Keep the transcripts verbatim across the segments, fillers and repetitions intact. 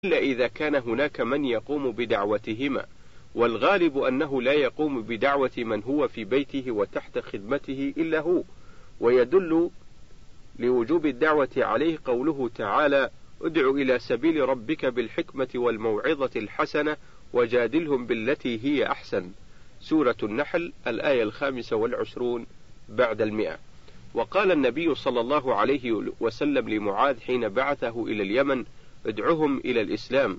إلا إذا كان هناك من يقوم بدعوتهما، والغالب أنه لا يقوم بدعوة من هو في بيته وتحت خدمته إلا هو. ويدل لوجوب الدعوة عليه قوله تعالى: ادع إلى سبيل ربك بالحكمة والموعظة الحسنة وجادلهم بالتي هي أحسن. سورة النحل الآية الخامسة والعشرون بعد المئة. وقال النبي صلى الله عليه وسلم لمعاذ حين بعثه إلى اليمن: ادعهم إلى الإسلام.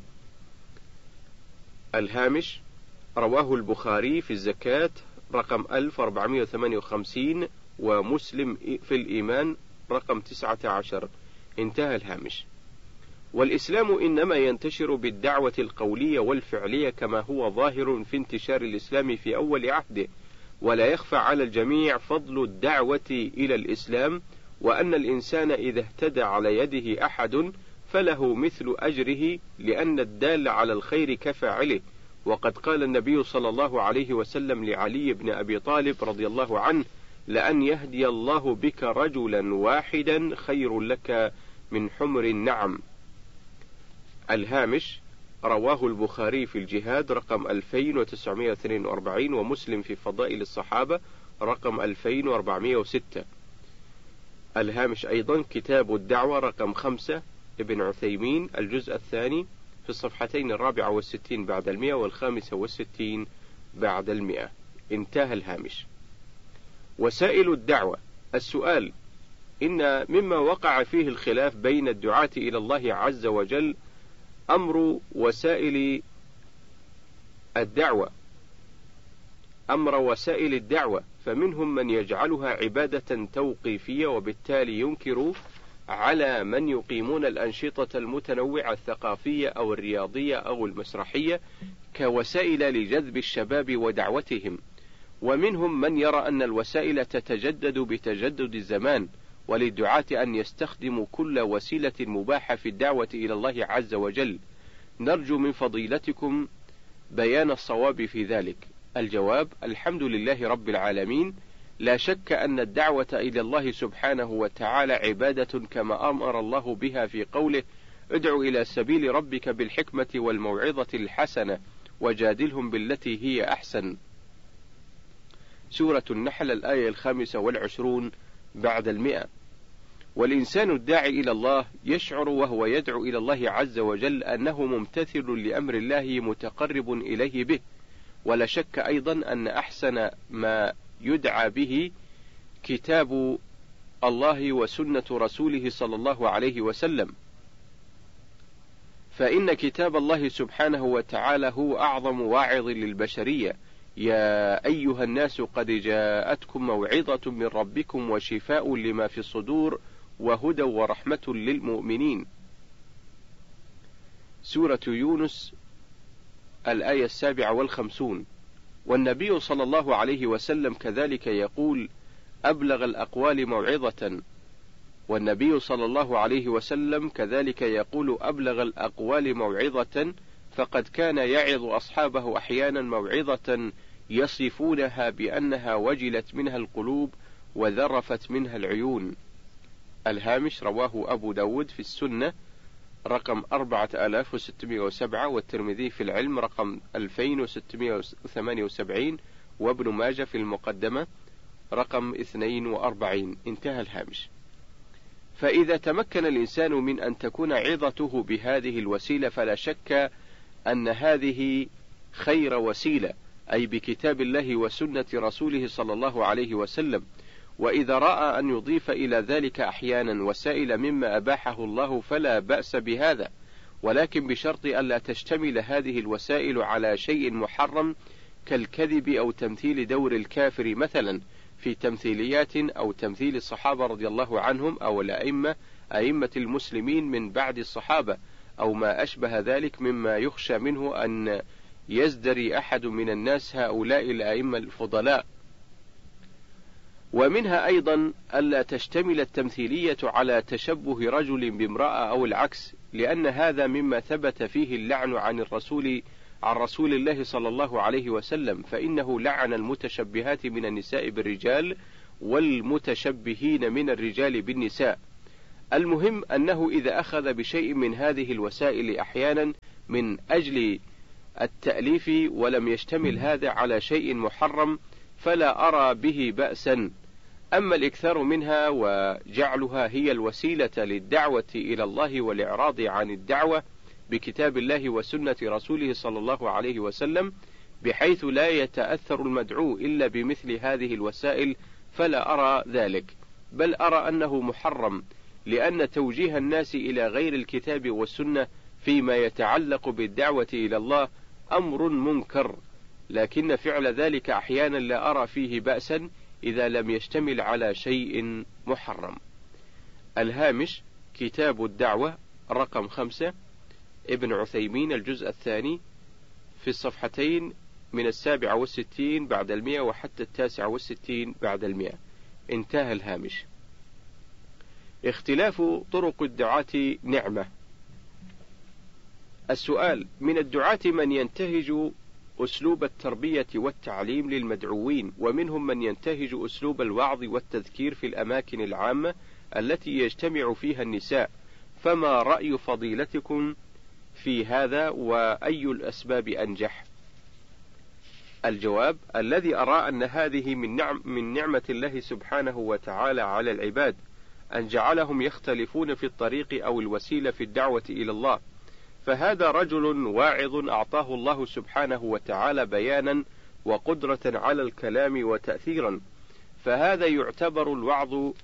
الهامش: رواه البخاري في الزكاة رقم ألف وأربعمائة وثمانية وخمسين، ومسلم في الإيمان رقم تسعة عشر. انتهى الهامش. والإسلام إنما ينتشر بالدعوة القولية والفعلية كما هو ظاهر في انتشار الإسلام في أول عهده، ولا يخفى على الجميع فضل الدعوة إلى الإسلام، وأن الإنسان إذا اهتدى على يده أحد فله مثل أجره، لأن الدال على الخير كفاعله. وقد قال النبي صلى الله عليه وسلم لعلي بن أبي طالب رضي الله عنه: لأن يهدي الله بك رجلا واحدا خير لك من حمر النعم. الهامش: رواه البخاري في الجهاد رقم ألفين وتسعمائة واثنين وأربعين، ومسلم في فضائل الصحابة رقم ألفين وأربعمائة وستة. الهامش أيضا: كتاب الدعوة رقم خمسة ابن عثيمين الجزء الثاني في الصفحتين الرابعة والستين بعد المئة والخامسة والستين بعد المئة. انتهى الهامش. وسائل الدعوة. السؤال: إن مما وقع فيه الخلاف بين الدعاة إلى الله عز وجل أمر وسائل الدعوة أمر وسائل الدعوة فمنهم من يجعلها عبادة توقيفية، وبالتالي ينكر على من يقيمون الأنشطة المتنوعة الثقافية أو الرياضية أو المسرحية كوسائل لجذب الشباب ودعوتهم. ومنهم من يرى أن الوسائل تتجدد بتجدد الزمان، وللدعاة أن يستخدموا كل وسيلة مباحة في الدعوة إلى الله عز وجل. نرجو من فضيلتكم بيان الصواب في ذلك. الجواب: الحمد لله رب العالمين. لا شك أن الدعوة إلى الله سبحانه وتعالى عبادة كما أمر الله بها في قوله: ادع إلى سبيل ربك بالحكمة والموعظة الحسنة وجادلهم بالتي هي أحسن. سورة النحل الآية الخامسة والعشرون بعد المئة. والإنسان الداعي إلى الله يشعر وهو يدعو إلى الله عز وجل أنه ممتثل لأمر الله متقرب إليه به. ولا شك أيضا أن أحسن ما يدعى به كتاب الله وسنة رسوله صلى الله عليه وسلم، فإن كتاب الله سبحانه وتعالى هو أعظم واعظ للبشرية. يا أيها الناس قد جاءتكم موعظة من ربكم وشفاء لما في الصدور وهدى ورحمة للمؤمنين. سورة يونس الآية السابعة والخمسون. والنبي صلى الله عليه وسلم كذلك يقول: أبلغ الأقوال موعظة. والنبي صلى الله عليه وسلم كذلك يقول: أبلغ الأقوال موعظة، فقد كان يعظ أصحابه أحيانا موعظة يصفونها بأنها وجلت منها القلوب وذرفت منها العيون. الهامش: رواه أبو داود في السنة رقم أربعة آلاف وستمائة وسبعة، والترمذي في العلم رقم ألفين وستمائة وثمانية وسبعين، وابن ماجه في المقدمة رقم اثنين وأربعين. انتهى الهامش. فإذا تمكن الإنسان من أن تكون عظته بهذه الوسيلة فلا شك أن هذه خير وسيلة، أي بكتاب الله وسنة رسوله صلى الله عليه وسلم. وإذا رأى أن يضيف إلى ذلك أحيانا وسائل مما أباحه الله فلا بأس بهذا، ولكن بشرط ألا تشتمل هذه الوسائل على شيء محرم كالكذب أو تمثيل دور الكافر مثلا في تمثيليات، أو تمثيل الصحابة رضي الله عنهم أو الأئمة أئمة المسلمين من بعد الصحابة، أو ما أشبه ذلك مما يخشى منه أن يزدري أحد من الناس هؤلاء الأئمة الفضلاء. ومنها أيضا ألا تشتمل التمثيلية على تشبه رجل بامرأة أو العكس، لأن هذا مما ثبت فيه اللعن عن الرسول عن رسول الله صلى الله عليه وسلم، فإنه لعن المتشبهات من النساء بالرجال والمتشبهين من الرجال بالنساء. المهم أنه إذا أخذ بشيء من هذه الوسائل أحيانا من أجل التأليف ولم يشتمل هذا على شيء محرم فلا أرى به بأسا. أما الإكثار منها وجعلها هي الوسيلة للدعوة إلى الله والإعراض عن الدعوة بكتاب الله وسنة رسوله صلى الله عليه وسلم بحيث لا يتأثر المدعو إلا بمثل هذه الوسائل فلا أرى ذلك، بل أرى أنه محرم، لأن توجيه الناس إلى غير الكتاب والسنة فيما يتعلق بالدعوة إلى الله أمر منكر، لكن فعل ذلك أحيانا لا أرى فيه بأسا إذا لم يشتمل على شيء محرم. الهامش كتاب الدعوة رقم خمسة ابن عثيمين الجزء الثاني في الصفحتين من السابعة والستين بعد المئة وحتى التاسعة والستين بعد المئة. انتهى الهامش. اختلاف طرق الدعاة نعمة. السؤال: من الدعاة من ينتهج أسلوب التربية والتعليم للمدعوين، ومنهم من ينتهج أسلوب الوعظ والتذكير في الأماكن العامة التي يجتمع فيها النساء، فما رأي فضيلتكم في هذا وأي الأسباب أنجح؟ الجواب: الذي أرى أن هذه من, نعم من نعمة الله سبحانه وتعالى على العباد أن جعلهم يختلفون في الطريق أو الوسيلة في الدعوة إلى الله، فهذا رجل واعظ أعطاه الله سبحانه وتعالى بيانا وقدرة على الكلام وتأثيرا، فهذا يعتبر الوعظ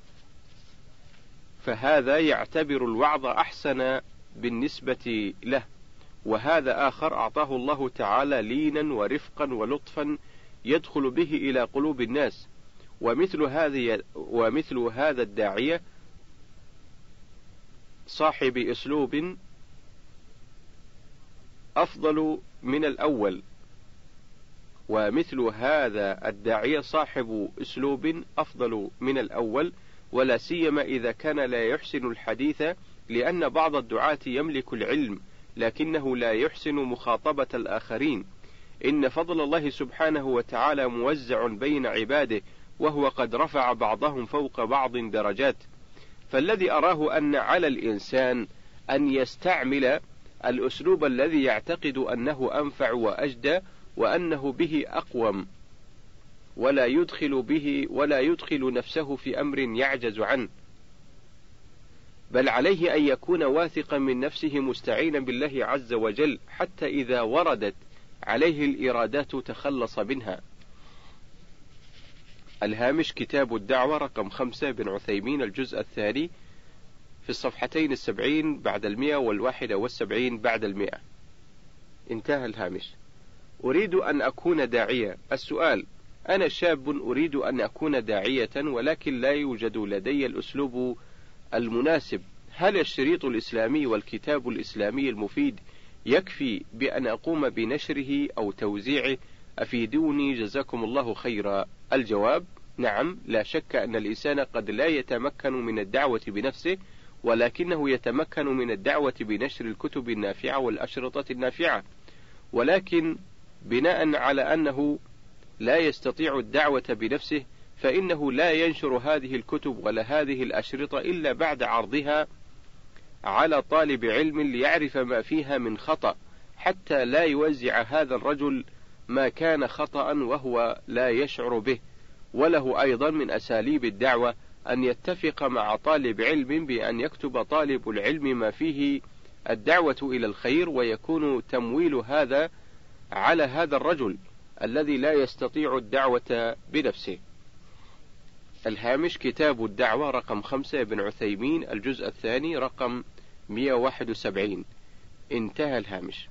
فهذا يعتبر الوعظ أحسن بالنسبة له، وهذا آخر أعطاه الله تعالى لينا ورفقا ولطفا يدخل به إلى قلوب الناس، ومثل هذه ومثل هذا الداعية صاحب أسلوب أفضل من الأول ومثل هذا الداعية صاحب أسلوب أفضل من الأول، ولا سيما إذا كان لا يحسن الحديث، لأن بعض الدعاة يملك العلم لكنه لا يحسن مخاطبة الآخرين. إن فضل الله سبحانه وتعالى موزع بين عباده، وهو قد رفع بعضهم فوق بعض درجات، فالذي أراه أن على الإنسان أن يستعمل الأسلوب الذي يعتقد أنه أنفع وأجدى وأنه به أقوم، ولا يدخل به ولا يدخل نفسه في أمر يعجز عنه، بل عليه أن يكون واثقا من نفسه مستعينا بالله عز وجل، حتى إذا وردت عليه الإرادات تخلص منها. الهامش كتاب الدعوة رقم خمسة بن عثيمين الجزء الثاني في الصفحتين السبعين بعد المئة والواحدة والسبعين بعد المئة. انتهى الهامش. أريد أن أكون داعية. السؤال: أنا شاب أريد أن أكون داعية ولكن لا يوجد لدي الأسلوب المناسب، هل الشريط الإسلامي والكتاب الإسلامي المفيد يكفي بأن أقوم بنشره أو توزيعه؟ أفيدوني جزاكم الله خيرا. الجواب: نعم، لا شك أن الإنسان قد لا يتمكن من الدعوة بنفسه، ولكنه يتمكن من الدعوة بنشر الكتب النافعة والأشرطة النافعة، ولكن بناء على أنه لا يستطيع الدعوة بنفسه فإنه لا ينشر هذه الكتب ولا هذه الأشرطة إلا بعد عرضها على طالب علم ليعرف ما فيها من خطأ، حتى لا يوزع هذا الرجل ما كان خطأ وهو لا يشعر به. وله أيضا من أساليب الدعوة أن يتفق مع طالب علم بأن يكتب طالب العلم ما فيه الدعوة إلى الخير، ويكون تمويل هذا على هذا الرجل الذي لا يستطيع الدعوة بنفسه. الهامش كتاب الدعوة رقم خمسة بن عثيمين الجزء الثاني رقم مئة وواحد وسبعين. انتهى الهامش.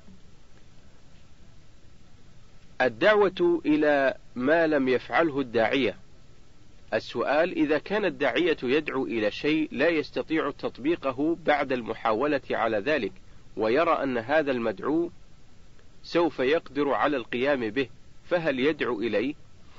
الدعوة إلى ما لم يفعله الداعية. السؤال: إذا كان الداعية يدعو إلى شيء لا يستطيع تطبيقه بعد المحاولة على ذلك، ويرى أن هذا المدعو سوف يقدر على القيام به، فهل يدعو إليه؟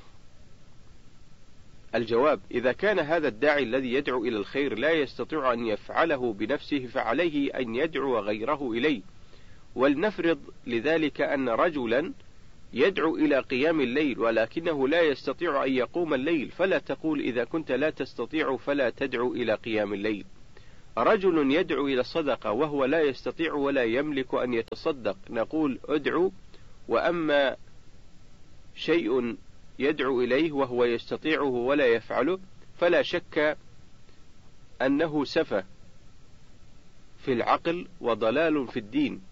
الجواب: إذا كان هذا الداعي الذي يدعو إلى الخير لا يستطيع أن يفعله بنفسه فعليه أن يدعو غيره إليه. ولنفرض لذلك أن رجلا يدعو إلى قيام الليل ولكنه لا يستطيع أن يقوم الليل، فلا تقول إذا كنت لا تستطيع فلا تدعو إلى قيام الليل، رجل يدعو إلى الصدقة وهو لا يستطيع ولا يملك أن يتصدق، نقول ادعو. وأما شيء يدعو إليه وهو يستطيعه ولا يفعله فلا شك أنه سفه في العقل وضلال في الدين.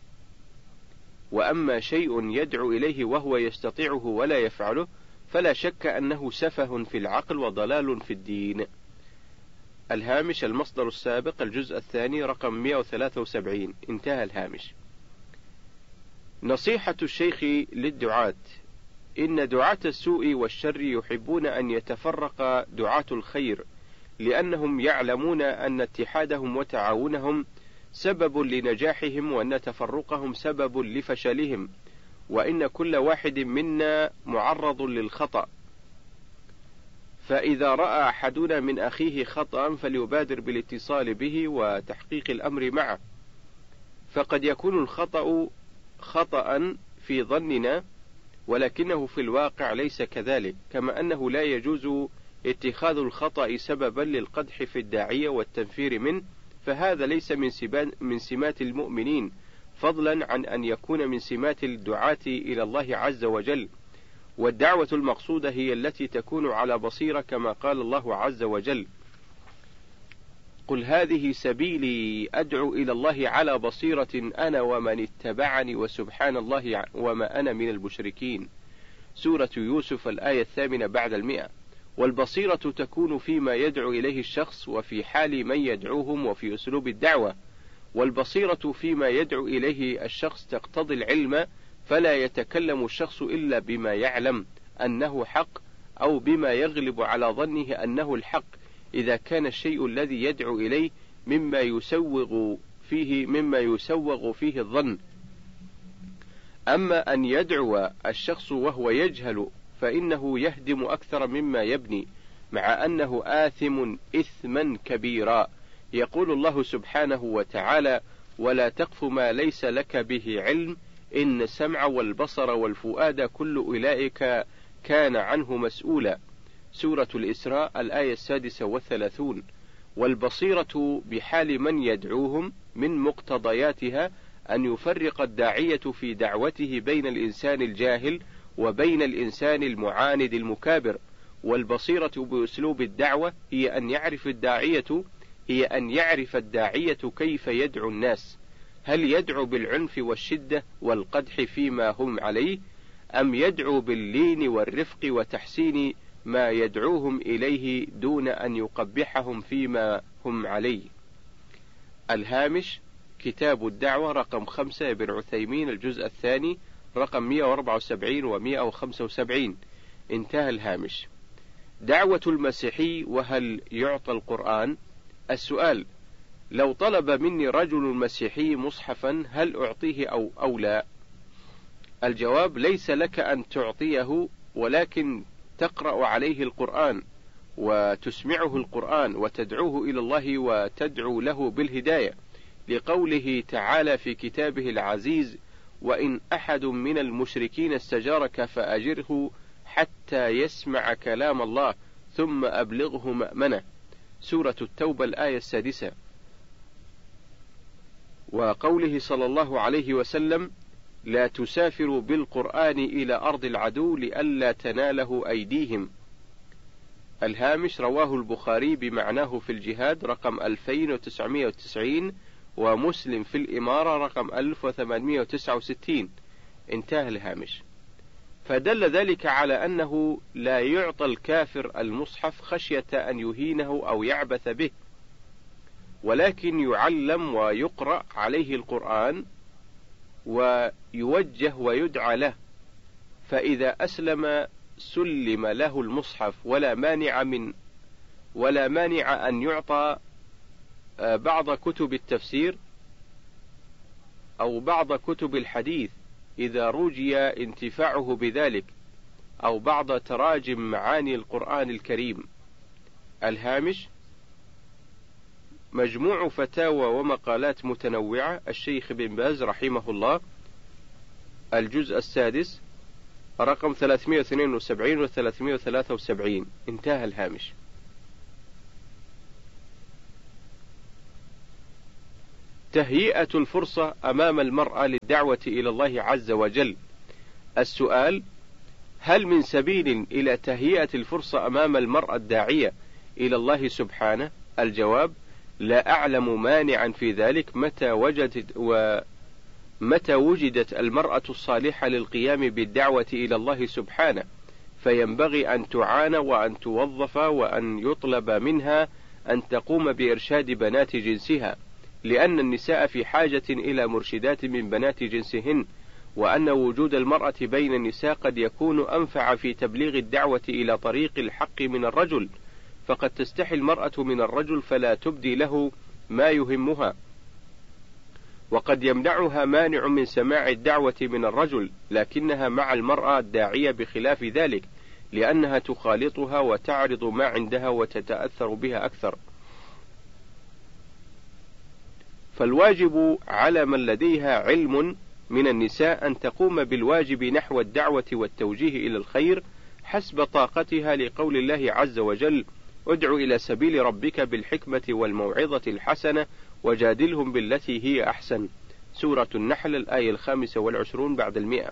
وأما شيء يدعو إليه وهو يستطيعه ولا يفعله فلا شك أنه سفه في العقل وضلال في الدين. الهامش المصدر السابق الجزء الثاني رقم مئة وثلاثة وسبعين. انتهى الهامش. نصيحة الشيخ للدعاة: إن دعاة السوء والشر يحبون أن يتفرق دعاة الخير، لأنهم يعلمون أن اتحادهم وتعاونهم سبب لنجاحهم، وأن تفرقهم سبب لفشلهم، وإن كل واحد منا معرض للخطأ. فإذا رأى أحدنا من أخيه خطأ فليبادر بالاتصال به وتحقيق الأمر معه، فقد يكون الخطأ خطأ في ظننا ولكنه في الواقع ليس كذلك، كما أنه لا يجوز اتخاذ الخطأ سببا للقدح في الداعية والتنفير منه، فهذا ليس من من سمات المؤمنين، فضلا عن أن يكون من سمات الدعاة إلى الله عز وجل. والدعوة المقصودة هي التي تكون على بصيرة، كما قال الله عز وجل: قل هذه سبيلي أدعو إلى الله على بصيرة أنا ومن اتبعني وسبحان الله وما أنا من المشركين. سورة يوسف الآية الثامنة بعد المئة. والبصيرة تكون فيما يدعو إليه الشخص وفي حال من يدعوهم وفي أسلوب الدعوة. والبصيرة فيما يدعو إليه الشخص تقتضي العلم، فلا يتكلم الشخص إلا بما يعلم أنه حق أو بما يغلب على ظنه أنه الحق، إذا كان الشيء الذي يدعو إليه مما يسوغ فيه مما يسوغ فيه الظن. أما أن يدعو الشخص وهو يجهل فإنه يهدم أكثر مما يبني، مع أنه آثم إثما كبيرا. يقول الله سبحانه وتعالى: ولا تقف ما ليس لك به علم إن السمع والبصر والفؤاد كل أولئك كان عنه مسؤولا. سورة الإسراء الآية السادسة والثلاثون. والبصيرة بحال من يدعوهم من مقتضياتها أن يفرق الداعية في دعوته بين الإنسان الجاهل وبين الإنسان المعاند المكابر. والبصيرة بأسلوب الدعوة هي أن يعرف الداعية هي أن يعرف الداعية كيف يدعو الناس، هل يدعو بالعنف والشدة والقدح فيما هم عليه، أم يدعو باللين والرفق وتحسين ما يدعوهم إليه دون أن يقبحهم فيما هم عليه. الهامش كتاب الدعوة رقم خمسة ابن عثيمين الجزء الثاني رقم مئة وأربعة وسبعين ومئة وخمسة وسبعين. انتهى الهامش. دعوة المسيحي وهل يعطى القرآن؟ السؤال: لو طلب مني رجل مسيحي مصحفا هل أعطيه أو, أو لا؟ الجواب: ليس لك أن تعطيه، ولكن تقرأ عليه القرآن وتسمعه القرآن وتدعوه إلى الله وتدعو له بالهداية، لقوله تعالى في كتابه العزيز: وإن أحد من المشركين استجارك فأجره حتى يسمع كلام الله ثم أبلغه مأمنه. سورة التوبة الآية السادسة. وقوله صلى الله عليه وسلم: لا تسافروا بالقرآن إلى أرض العدو لئلا تناله أيديهم. الهامش رواه البخاري بمعناه في الجهاد رقم ألفين وتسعمئة وتسعين، ومسلم في الإمارة رقم ألف وثمانمئة وتسعة وستين. انتهى الهامش. فدل ذلك على أنه لا يعطى الكافر المصحف خشية أن يهينه أو يعبث به، ولكن يعلم ويقرأ عليه القرآن ويوجه ويدعى له، فإذا أسلم سلم له المصحف، ولا مانع من ولا مانع أن يعطى بعض كتب التفسير أو بعض كتب الحديث إذا رجي انتفاعه بذلك، أو بعض تراجم معاني القرآن الكريم. الهامش مجموع فتاوى ومقالات متنوعة الشيخ بن باز رحمه الله، الجزء السادس رقم ثلاثمئة واثنين وسبعين و ثلاثمئة وثلاثة وسبعين. انتهى الهامش. تهيئة الفرصة أمام المرأة للدعوة إلى الله عز وجل. السؤال: هل من سبيل إلى تهيئة الفرصة أمام المرأة الداعية إلى الله سبحانه؟ الجواب: لا أعلم مانعا في ذلك متى وجدت ومتى وجدت المرأة الصالحة للقيام بالدعوة إلى الله سبحانه، فينبغي أن تعان وأن توظف وأن يطلب منها أن تقوم بإرشاد بنات جنسها، لأن النساء في حاجة إلى مرشدات من بنات جنسهن، وأن وجود المرأة بين النساء قد يكون أنفع في تبليغ الدعوة إلى طريق الحق من الرجل، فقد تستحي المرأة من الرجل فلا تبدي له ما يهمها، وقد يمنعها مانع من سماع الدعوة من الرجل، لكنها مع المرأة الداعية بخلاف ذلك، لأنها تخالطها وتعرض ما عندها وتتأثر بها أكثر. فالواجب على من لديها علم من النساء أن تقوم بالواجب نحو الدعوة والتوجيه إلى الخير حسب طاقتها، لقول الله عز وجل: ادع إلى سبيل ربك بالحكمة والموعظة الحسنة وجادلهم بالتي هي أحسن. سورة النحل الآية الخامسة والعشرون بعد المئة.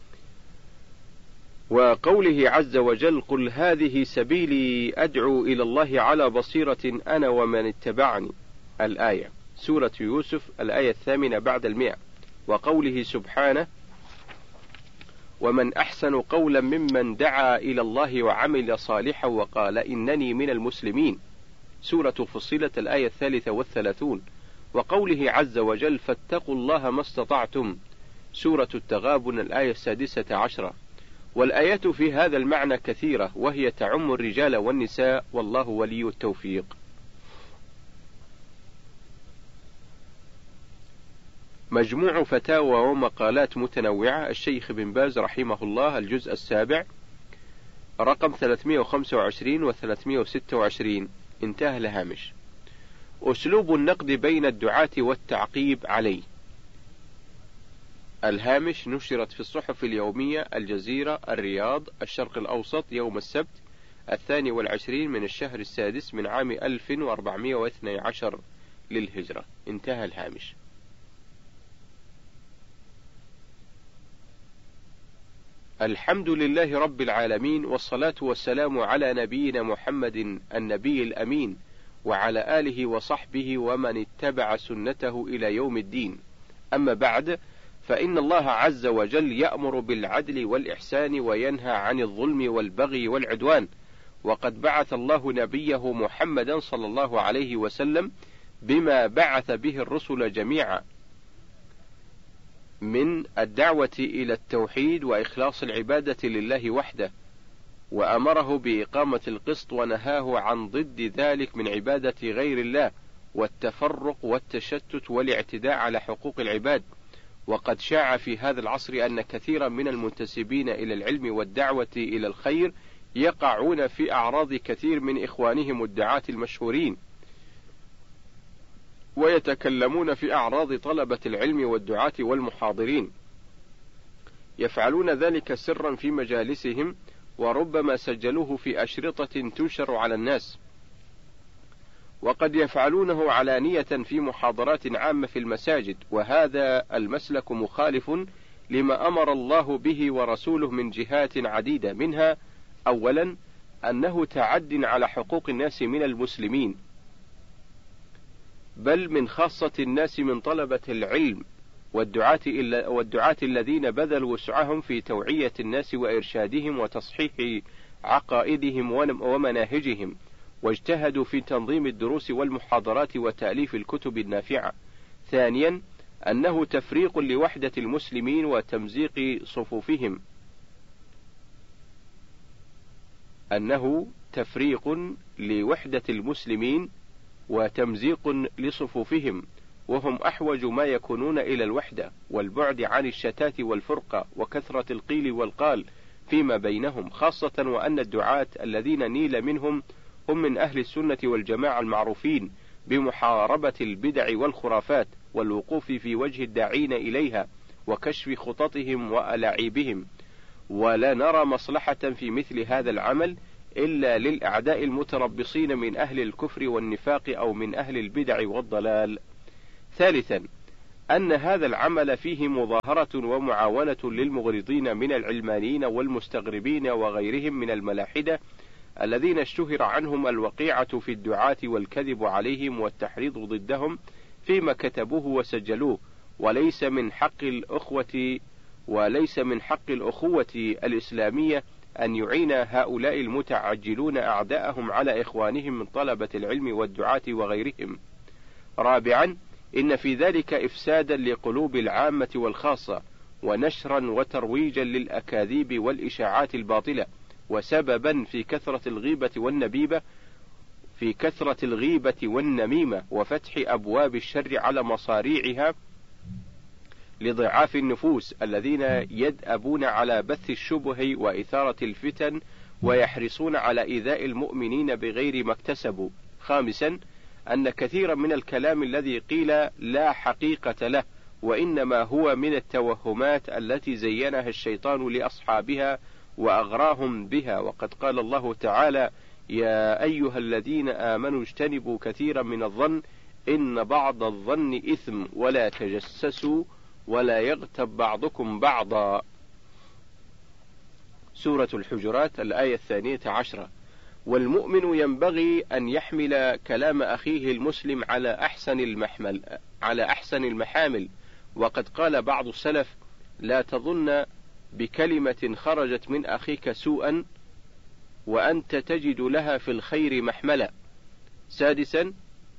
وقوله عز وجل: قل هذه سبيلي أدعو إلى الله على بصيرة أنا ومن اتبعني. الآية. سورة يوسف الآية الثامنة بعد المئة. وقوله سبحانه: ومن أحسن قولا ممن دعا إلى الله وعمل صالحا وقال إنني من المسلمين. سورة فصلت الآية الثالثة والثلاثون. وقوله عز وجل: فاتقوا الله ما استطعتم. سورة التغابن الآية السادسة عشرة. والآيات في هذا المعنى كثيرة، وهي تعم الرجال والنساء، والله ولي التوفيق. مجموع فتاوى ومقالات متنوعة، الشيخ بن باز رحمه الله، الجزء السابع، رقم ثلاثمئة وخمسة وعشرين و ثلاثمئة وستة وعشرين. انتهى الهامش. أسلوب النقد بين الدعاة والتعقيب عليه. الهامش نشرت في الصحف اليومية: الجزيرة، الرياض، الشرق الأوسط، يوم السبت الثاني والعشرين من الشهر السادس من عام ألف وأربعمئة واثني عشر للهجرة. انتهى الهامش. الحمد لله رب العالمين، والصلاة والسلام على نبينا محمد النبي الأمين، وعلى آله وصحبه ومن اتبع سنته إلى يوم الدين. أما بعد، فإن الله عز وجل يأمر بالعدل والإحسان وينهى عن الظلم والبغي والعدوان، وقد بعث الله نبيه محمدا صلى الله عليه وسلم بما بعث به الرسل جميعا من الدعوة إلى التوحيد وإخلاص العبادة لله وحده، وأمره بإقامة القسط، ونهاه عن ضد ذلك من عبادة غير الله والتفرق والتشتت والاعتداء على حقوق العباد. وقد شاع في هذا العصر أن كثيرا من المنتسبين إلى العلم والدعوة إلى الخير يقعون في أعراض كثير من إخوانهم الدعاة المشهورين، ويتكلمون في أعراض طلبة العلم والدعاة والمحاضرين، يفعلون ذلك سرا في مجالسهم، وربما سجلوه في أشرطة تنشر على الناس، وقد يفعلونه علانية في محاضرات عامة في المساجد. وهذا المسلك مخالف لما أمر الله به ورسوله من جهات عديدة، منها: أولا، أنه تعد على حقوق الناس من المسلمين، بل من خاصة الناس من طلبة العلم والدعاة, والدعاة الذين بذلوا وسعهم في توعية الناس وإرشادهم وتصحيح عقائدهم ومناهجهم، واجتهدوا في تنظيم الدروس والمحاضرات وتأليف الكتب النافعة. ثانيا، أنه تفريق لوحدة المسلمين وتمزيق صفوفهم أنه تفريق لوحدة المسلمين وتمزيق لصفوفهم، وهم أحوج ما يكونون إلى الوحدة والبعد عن الشتات والفرقة وكثرة القيل والقال فيما بينهم، خاصة وأن الدعاة الذين نيل منهم هم من أهل السنة والجماعة المعروفين بمحاربة البدع والخرافات والوقوف في وجه الداعين إليها وكشف خططهم وألاعيبهم. ولا نرى مصلحة في مثل هذا العمل إلا للأعداء المتربصين من أهل الكفر والنفاق أو من أهل البدع والضلال. ثالثا أن هذا العمل فيه مظاهرة ومعاونة للمغرضين من العلمانيين والمستغربين وغيرهم من الملاحدة الذين اشتهر عنهم الوقيعة في الدعاة والكذب عليهم والتحريض ضدهم فيما كتبوه وسجلوه، وليس من حق الأخوة وليس من حق الأخوة الإسلامية أن يعين هؤلاء المتعجلون أعداءهم على إخوانهم من طلبة العلم والدعاة وغيرهم. رابعا إن في ذلك إفسادا لقلوب العامة والخاصة، ونشرا وترويجا للأكاذيب والإشاعات الباطلة، وسببا في كثرة الغيبة والنبيبة في كثرة الغيبة والنميمة وفتح أبواب الشر على مصاريعها لضعاف النفوس الذين يدأبون على بث الشبه وإثارة الفتن ويحرصون على إيذاء المؤمنين بغير ما اكتسبوا. خامسا أن كثيرا من الكلام الذي قيل لا حقيقة له، وإنما هو من التوهمات التي زينها الشيطان لأصحابها وأغراهم بها، وقد قال الله تعالى: يا أيها الذين آمنوا اجتنبوا كثيرا من الظن إن بعض الظن إثم ولا تجسسوا ولا يغتب بعضكم بعضا. سورة الحجرات الآية الثانية عشرة. والمؤمن ينبغي أن يحمل كلام أخيه المسلم على أحسن المحمل على أحسن المحامل، وقد قال بعض السلف: لا تظن بكلمة خرجت من أخيك سوءا وأنت تجد لها في الخير محملا. سادسا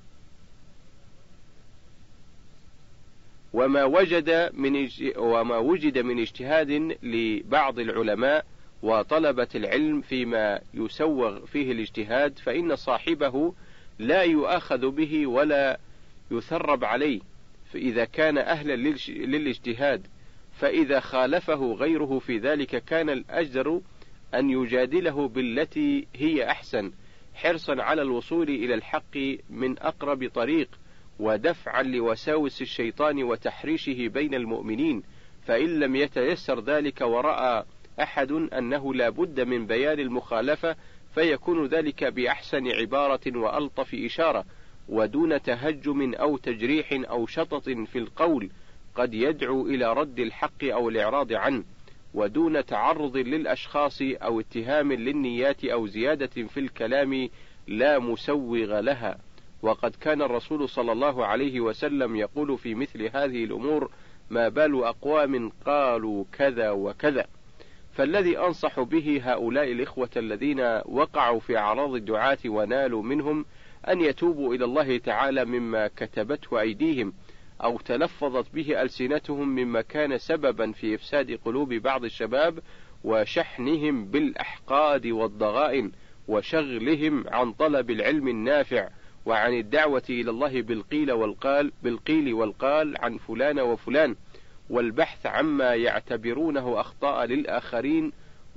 وما وجد من وما وجد من اجتهاد لبعض العلماء وطلبة العلم فيما يسوغ فيه الاجتهاد فإن صاحبه لا يؤاخذ به ولا يثرب عليه، فإذا كان أهلا للاجتهاد، فإذا خالفه غيره في ذلك كان الأجدر أن يجادله بالتي هي أحسن، حرصا على الوصول إلى الحق من أقرب طريق، ودفعا لوساوس الشيطان وتحريشه بين المؤمنين. فإن لم يتيسر ذلك ورأى أحد أنه لا بد من بيان المخالفة فيكون ذلك بأحسن عبارة وألطف إشارة، ودون تهجم أو تجريح أو شطط في القول قد يدعو إلى رد الحق أو الإعراض عنه، ودون تعرض للأشخاص أو اتهام للنيات أو زيادة في الكلام لا مسوغ لها. وقد كان الرسول صلى الله عليه وسلم يقول في مثل هذه الأمور: ما بال أقوام قالوا كذا وكذا. فالذي أنصح به هؤلاء الإخوة الذين وقعوا في أعراض الدعاة ونالوا منهم أن يتوبوا إلى الله تعالى مما كتبته أيديهم أو تلفظت به ألسنتهم مما كان سببا في إفساد قلوب بعض الشباب وشحنهم بالأحقاد والضغائن وشغلهم عن طلب العلم النافع وعن الدعوة إلى الله بالقيل والقال بالقيل والقال عن فلان وفلان، والبحث عما يعتبرونه أخطاء للآخرين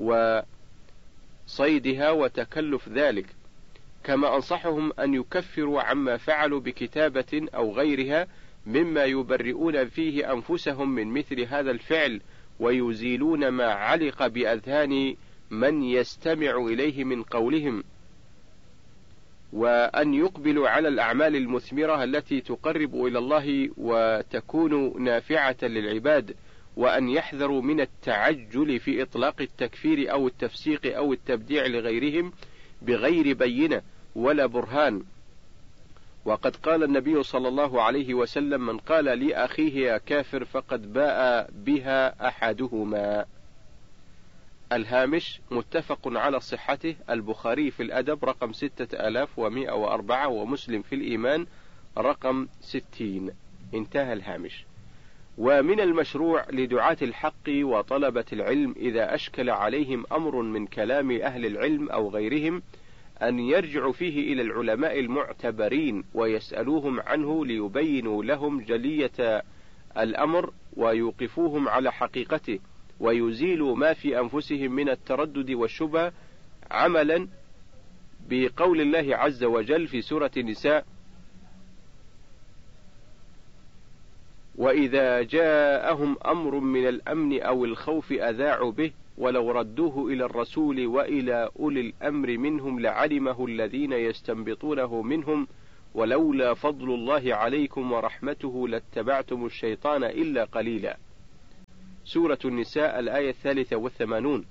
وصيدها وتكلف ذلك. كما أنصحهم أن يكفروا عما فعلوا بكتابة أو غيرها مما يبرئون فيه أنفسهم من مثل هذا الفعل، ويزيلون ما علق بأذهان من يستمع إليه من قولهم، وأن يقبلوا على الأعمال المثمرة التي تقرب إلى الله وتكون نافعة للعباد، وأن يحذروا من التعجل في إطلاق التكفير أو التفسيق أو التبديع لغيرهم بغير بينة ولا برهان. وقد قال النبي صلى الله عليه وسلم: من قال لأخيه يا كافر فقد باء بها أحدهما. الهامش متفق على صحته، البخاري في الأدب رقم ستة آلاف ومئة وأربعة، ومسلم في الإيمان رقم ستين. انتهى الهامش. ومن المشروع لدعاة الحق وطلبة العلم إذا أشكل عليهم أمر من كلام أهل العلم أو غيرهم أن يرجعوا فيه إلى العلماء المعتبرين ويسألوهم عنه ليبينوا لهم جلية الأمر ويوقفوهم على حقيقته، ويزيلوا ما في أنفسهم من التردد والشبهة، عملا بقول الله عز وجل في سورة النساء: وإذا جاءهم أمر من الأمن أو الخوف أذاعوا به ولو ردوه إلى الرسول وإلى أولي الأمر منهم لعلمه الذين يستنبطونه منهم ولولا فضل الله عليكم ورحمته لاتبعتم الشيطان إلا قليلا. سورة النساء الآية الثالثة والثمانون.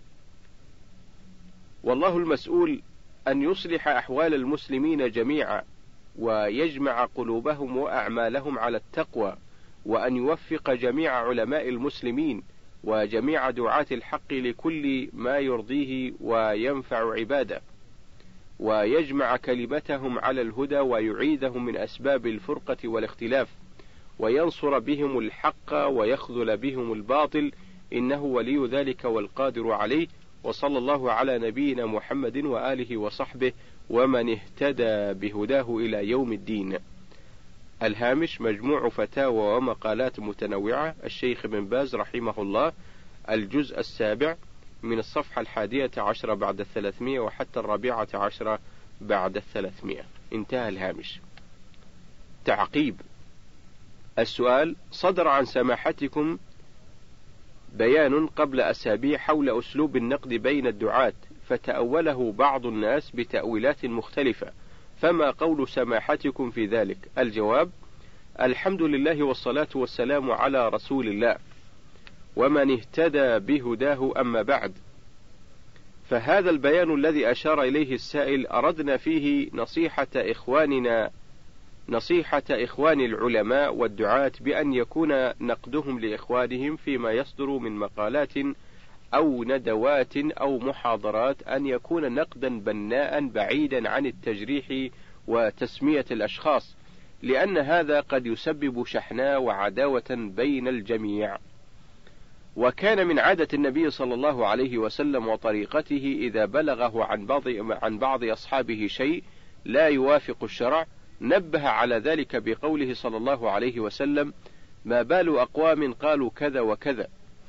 والله المسؤول أن يصلح أحوال المسلمين جميعا، ويجمع قلوبهم وأعمالهم على التقوى، وأن يوفق جميع علماء المسلمين وجميع دعاة الحق لكل ما يرضيه وينفع عباده، ويجمع كلمتهم على الهدى ويعيدهم من أسباب الفرقة والاختلاف، وينصر بهم الحق ويخذل بهم الباطل، إنه ولي ذلك والقادر عليه. وصلى الله على نبينا محمد وآله وصحبه ومن اهتدى بهداه إلى يوم الدين. الهامش: مجموع فتاوى ومقالات متنوعة، الشيخ بن باز رحمه الله، الجزء السابع، من الصفحة الحادية عشرة بعد الثلاثمائة وحتى الرابعة عشرة بعد الثلاثمائة. انتهى الهامش. تعقيب: السؤال: صدر عن سماحتكم بيان قبل أسابيع حول أسلوب النقد بين الدعاة، فتأوله بعض الناس بتأويلات مختلفة، فما قول سماحتكم في ذلك؟ الجواب: الحمد لله والصلاة والسلام على رسول الله ومن اهتدى بهداه، أما بعد، فهذا البيان الذي أشار إليه السائل أردنا فيه نصيحة إخواننا نصيحة إخوان العلماء والدعاة بأن يكون نقدهم لإخوانهم فيما يصدر من مقالات أو ندوات أو محاضرات أن يكون نقدا بناء بعيدا عن التجريح وتسمية الأشخاص، لأن هذا قد يسبب شحناء وعداوة بين الجميع. وكان من عادة النبي صلى الله عليه وسلم وطريقته إذا بلغه عن بعض عن بعض أصحابه شيء لا يوافق الشرع نبه على ذلك بقوله صلى الله عليه وسلم: ما بال أقوام قالوا كذا وكذا.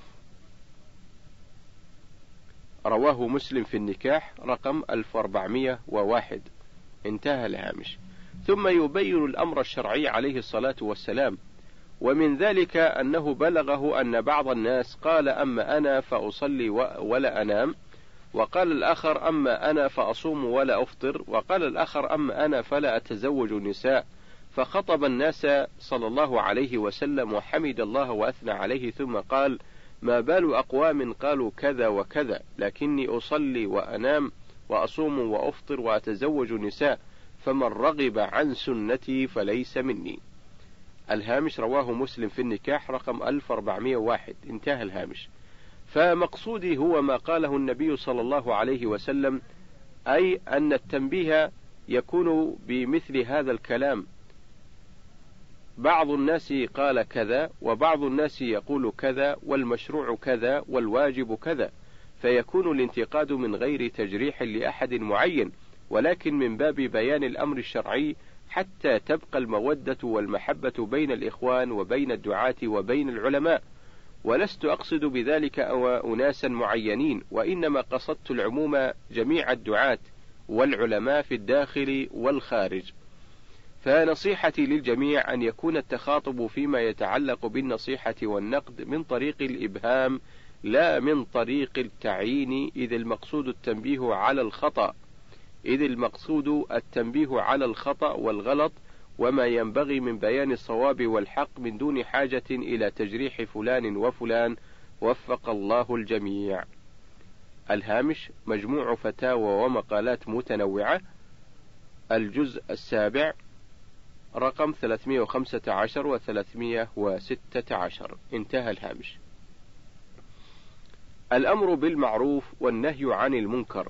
رواه مسلم في النكاح رقم ألف وأربعمائة وواحد. انتهى الهامش. ثم يبين الأمر الشرعي عليه الصلاة والسلام، ومن ذلك أنه بلغه أن بعض الناس قال: أما أنا فأصلي ولا أنام، وقال الآخر: أما أنا فأصوم ولا أفطر، وقال الآخر: أما أنا فلا أتزوج النساء. فخطب الناس صلى الله عليه وسلم وحمد الله وأثنى عليه، ثم قال: ما بال أقوام قالوا كذا وكذا، لكني أصلي وأنام وأصوم وأفطر وأتزوج النساء، فمن رغب عن سنتي فليس مني. الهامش. رواه مسلم في النكاح رقم ألف وأربعمائة وواحد. انتهى الهامش. فمقصودي هو ما قاله النبي صلى الله عليه وسلم، أي أن التنبيه يكون بمثل هذا الكلام: بعض الناس قال كذا، وبعض الناس يقول كذا، والمشروع كذا، والواجب كذا، فيكون الانتقاد من غير تجريح لأحد معين، ولكن من باب بيان الأمر الشرعي حتى تبقى المودة والمحبة بين الإخوان وبين الدعاة وبين العلماء. ولست أقصد بذلك أناسا معينين، وإنما قصدت العموم، جميع الدعاة والعلماء في الداخل والخارج. فنصيحتي للجميع أن يكون التخاطب فيما يتعلق بالنصيحة والنقد من طريق الإبهام لا من طريق التعيين، إذ المقصود التنبيه على الخطأ إذ المقصود التنبيه على الخطأ والغلط وما ينبغي من بيان الصواب والحق، من دون حاجة إلى تجريح فلان وفلان، وفق الله الجميع. الهامش. مجموع فتاوى ومقالات متنوعة، الجزء السابع، رقم ثلاثمائة وخمسة عشر و ثلاثمائة وستة عشر. انتهى الهامش. الأمر بالمعروف والنهي عن المنكر.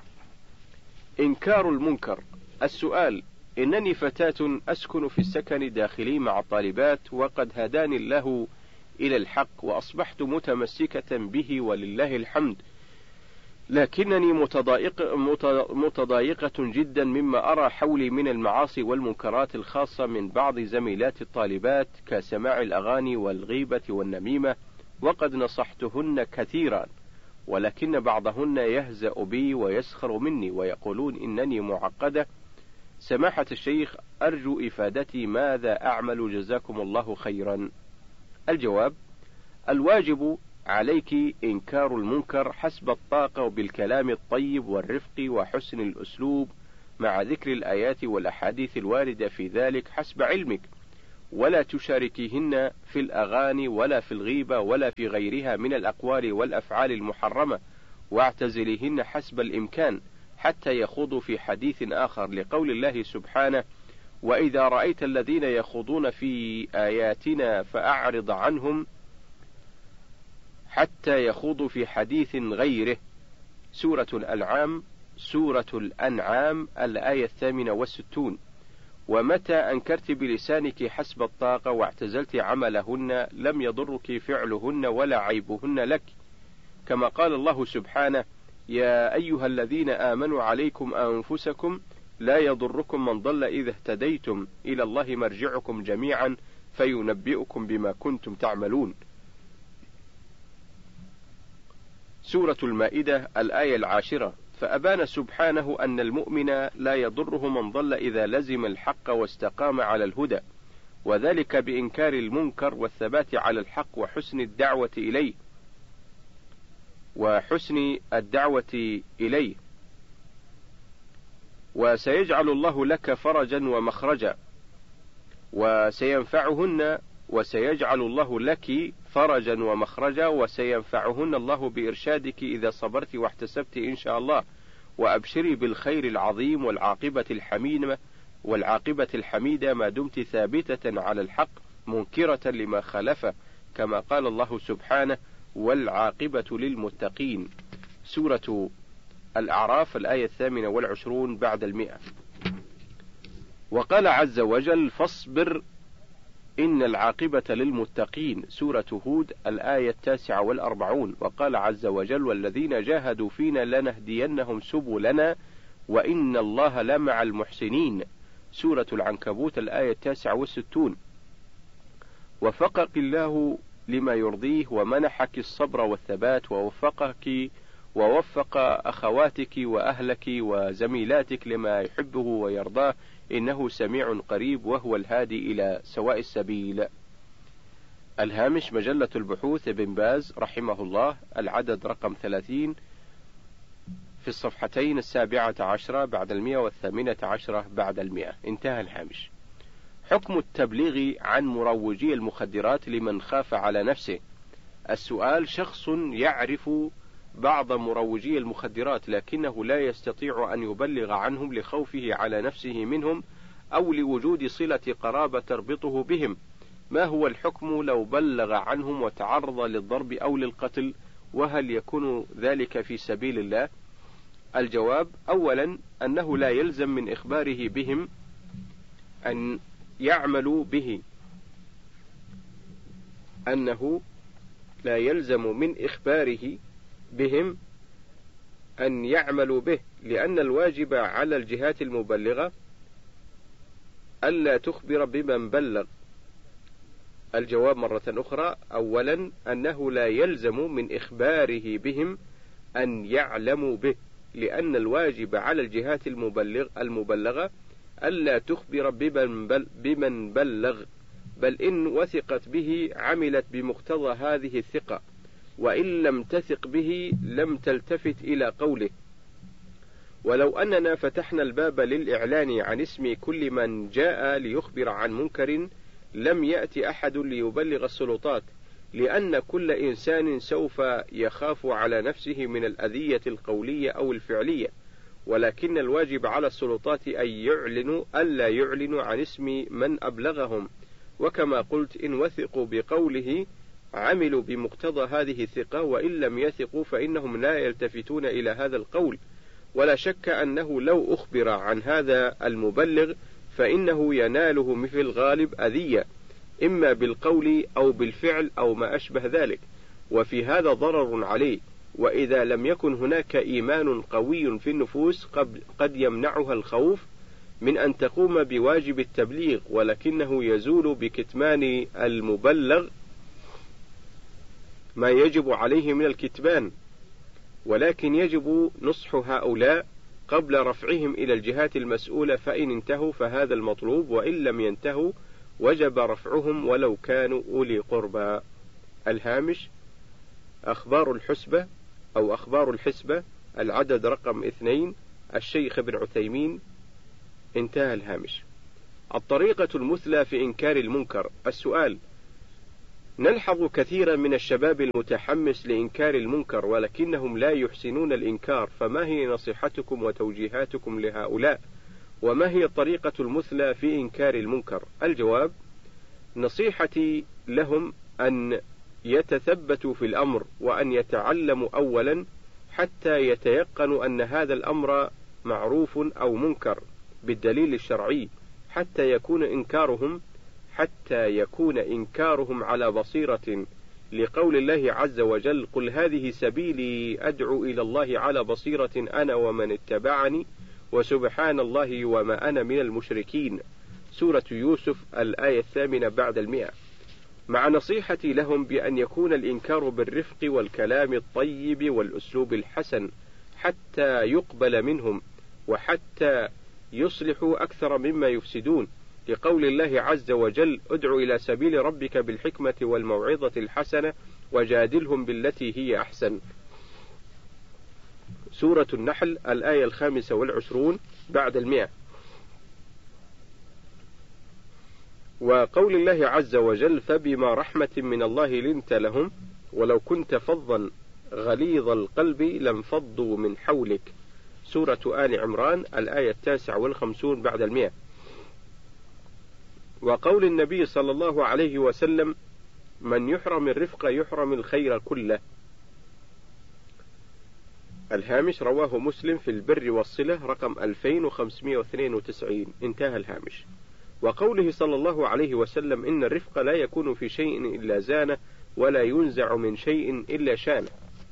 إنكار المنكر. السؤال: إنني فتاة أسكن في السكن داخلي مع الطالبات، وقد هداني الله إلى الحق وأصبحت متمسكة به ولله الحمد، لكنني متضايق متضايقة جدا مما أرى حولي من المعاصي والمنكرات، الخاصة من بعض زميلات الطالبات كسماع الأغاني والغيبة والنميمة، وقد نصحتهن كثيرا، ولكن بعضهن يهزأ بي ويسخر مني ويقولون إنني معقدة. سماحة الشيخ، أرجو إفادتي، ماذا أعمل جزاكم الله خيرا؟ الجواب: الواجب عليك إنكار المنكر حسب الطاقة، وبالكلام الطيب والرفق وحسن الأسلوب، مع ذكر الآيات والأحاديث الواردة في ذلك حسب علمك، ولا تشاركيهن في الأغاني ولا في الغيبة ولا في غيرها من الأقوال والأفعال المحرمة، واعتزليهن حسب الإمكان حتى يخوضوا في حديث آخر، لقول الله سبحانه: وإذا رأيت الذين يخوضون في آياتنا فأعرض عنهم حتى يخوضوا في حديث غيره. سورة الأنعام سورة الأنعام الآية الثامنة والستون. ومتى أنكرت بلسانك حسب الطاقة واعتزلت عملهن لم يضرك فعلهن ولا عيبهن لك، كما قال الله سبحانه: يا أيها الذين آمنوا عليكم أنفسكم لا يضركم من ضل إذا اهتديتم إلى الله مرجعكم جميعا فينبئكم بما كنتم تعملون. سورة المائدة الآية العاشرة. فأبان سبحانه أن المؤمن لا يضره من ضل إذا لزم الحق واستقام على الهدى، وذلك بإنكار المنكر والثبات على الحق وحسن الدعوة إليه وحسن الدعوة إليه وسيجعل الله لك فرجا ومخرجا، وسينفعهن وسيجعل الله لك فرجا ومخرجا وسينفعهن الله بإرشادك إذا صبرت واحتسبت إن شاء الله، وأبشري بالخير العظيم والعاقبة الحميدة والعاقبة الحميدة ما دمت ثابتة على الحق منكرة لما خلفه، كما قال الله سبحانه: والعاقبة للمتقين. سورة الأعراف الآية الثامنة والعشرون بعد المئة. وقال عز وجل: فاصبر إن العاقبة للمتقين. سورة هود الآية التاسعة والأربعون. وقال عز وجل: والذين جاهدوا فينا لنهدينهم سبلنا وإن الله لمع المحسنين. سورة العنكبوت الآية التاسعة والستون. وفقك الله لما يرضيه ومنحك الصبر والثبات، ووفقك ووفق أخواتك وأهلك وزميلاتك لما يحبه ويرضاه، إنه سميع قريب وهو الهادي إلى سواء السبيل. الهامش: مجلة البحوث ابن باز رحمه الله، العدد رقم ثلاثين، في الصفحتين السابعة عشرة بعد المئة والثامنة عشرة بعد المئة. انتهى الهامش. حكم التبليغ عن مروجي المخدرات لمن خاف على نفسه. السؤال: شخص يعرف بعض مروجي المخدرات لكنه لا يستطيع أن يبلغ عنهم لخوفه على نفسه منهم أو لوجود صلة قرابة تربطه بهم، ما هو الحكم لو بلغ عنهم وتعرض للضرب أو للقتل؟ وهل يكون ذلك في سبيل الله؟ الجواب: أولا أنه لا يلزم من إخباره بهم أن يعملوا به أنه لا يلزم من إخباره بهم أن يعملوا به، لأن الواجب على الجهات المبلغة ألا تخبر بمن بلغ. الجواب مرة أخرى: أولا أنه لا يلزم من إخباره بهم أن يعلموا به، لأن الواجب على الجهات المبلغ المبلغة ألا تخبر بمن بلغ، بل إن وثقت به عملت بمقتضى هذه الثقة، وإن لم تثق به لم تلتفت إلى قوله. ولو أننا فتحنا الباب للإعلان عن اسم كل من جاء ليخبر عن منكر لم يأتي أحد ليبلغ السلطات، لأن كل إنسان سوف يخاف على نفسه من الأذية القولية أو الفعلية، ولكن الواجب على السلطات أن يعلنوا ألا يعلنوا عن اسم من أبلغهم، وكما قلت إن وثقوا بقوله عملوا بمقتضى هذه الثقة، وإن لم يثقوا فإنهم لا يلتفتون إلى هذا القول. ولا شك أنه لو أخبر عن هذا المبلغ فإنه يناله في الغالب أذية، إما بالقول أو بالفعل أو ما أشبه ذلك، وفي هذا ضرر عليه. وإذا لم يكن هناك إيمان قوي في النفوس قد يمنعها الخوف من أن تقوم بواجب التبليغ، ولكنه يزول بكتمان المبلغ ما يجب عليه من الكتمان، ولكن يجب نصح هؤلاء قبل رفعهم إلى الجهات المسؤولة، فإن انتهوا فهذا المطلوب، وإن لم ينتهوا وجب رفعهم ولو كانوا أولي قربى. الهامش: أخبار الحسبة أو أخبار الحسبة، العدد رقم اثنين، الشيخ ابن عثيمين، انتهى الهامش. الطريقة المثلى في إنكار المنكر. السؤال: نلحظ كثيرا من الشباب المتحمس لإنكار المنكر ولكنهم لا يحسنون الإنكار، فما هي نصيحتكم وتوجيهاتكم لهؤلاء؟ وما هي الطريقة المثلى في إنكار المنكر؟ الجواب: نصيحتي لهم أن يتثبتوا في الأمر، وأن يتعلموا أولا حتى يتيقنوا أن هذا الأمر معروف أو منكر بالدليل الشرعي، حتى يكون إنكارهم حتى يكون إنكارهم على بصيرة، لقول الله عز وجل: قل هذه سبيلي أدعو إلى الله على بصيرة أنا ومن اتبعني وسبحان الله وما أنا من المشركين. سورة يوسف الآية الثامنة بعد المئة. مع نصيحتي لهم بأن يكون الإنكار بالرفق والكلام الطيب والأسلوب الحسن حتى يقبل منهم، وحتى يصلحوا أكثر مما يفسدون، لقول الله عز وجل: ادع إلى سبيل ربك بالحكمة والموعظة الحسنة وجادلهم بالتي هي أحسن. سورة النحل الآية الخامسة والعشرون بعد المئة. وقول الله عز وجل: فبما رحمة من الله لنت لهم ولو كنت فظا غليظ القلب لانفضوا من حولك. سورة آل عمران الآية التاسعة والخمسون بعد المئة. وقول النبي صلى الله عليه وسلم: من يحرم الرفق يحرم الخير كله. الهامش: رواه مسلم في البر والصلة رقم ألفين وخمسمائة واثنين وتسعين. انتهى الهامش. وقوله صلى الله عليه وسلم: إن الرفق لا يكون في شيء إلا زانه ولا ينزع من شيء إلا شانه.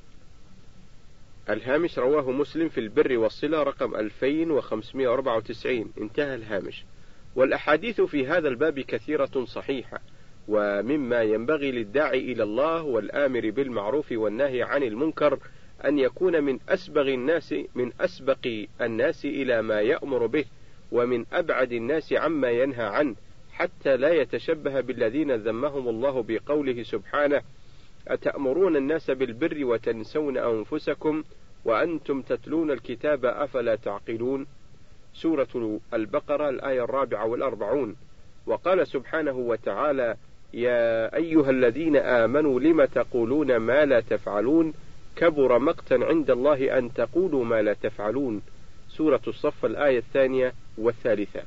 الهامش: رواه مسلم في البر والصلة رقم ألفين وخمسمائة وأربعة وتسعين. انتهى الهامش. والأحاديث في هذا الباب كثيرة صحيحة، ومما ينبغي للداعي إلى الله والآمر بالمعروف والنهي عن المنكر أن يكون من أسبغ الناس من أسبق الناس إلى ما يأمر به، ومن أبعد الناس عما ينهى عنه، حتى لا يتشبه بالذين ذمهم الله بقوله سبحانه: أتأمرون الناس بالبر وتنسون أنفسكم وأنتم تتلون الكتاب أفلا تعقلون. سورة البقرة الآية الرابعة والأربعون. وقال سبحانه وتعالى: يا أيها الذين آمنوا لم تقولون ما لا تفعلون كبر مقتا عند الله أن تقولوا ما لا تفعلون. سورة الصف الآية الثانية والثالثة.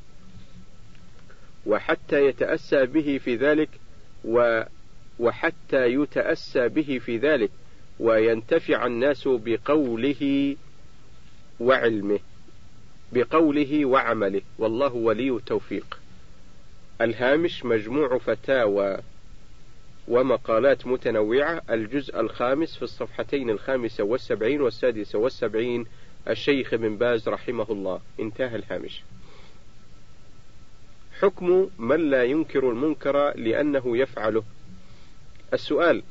وحتى يتأسى به في ذلك و وحتى يتأسى به في ذلك وينتفع الناس بقوله وعلمه بقوله وعمله، والله ولي التوفيق. الهامش: مجموع فتاوى ومقالات متنوعة، الجزء الخامس في الصفحتين الخامسة والسبعين والسادسة والسبعين، الشيخ بن باز رحمه الله. انتهى الهامش. حكم من لا ينكر المنكر لأنه يفعله. السؤال: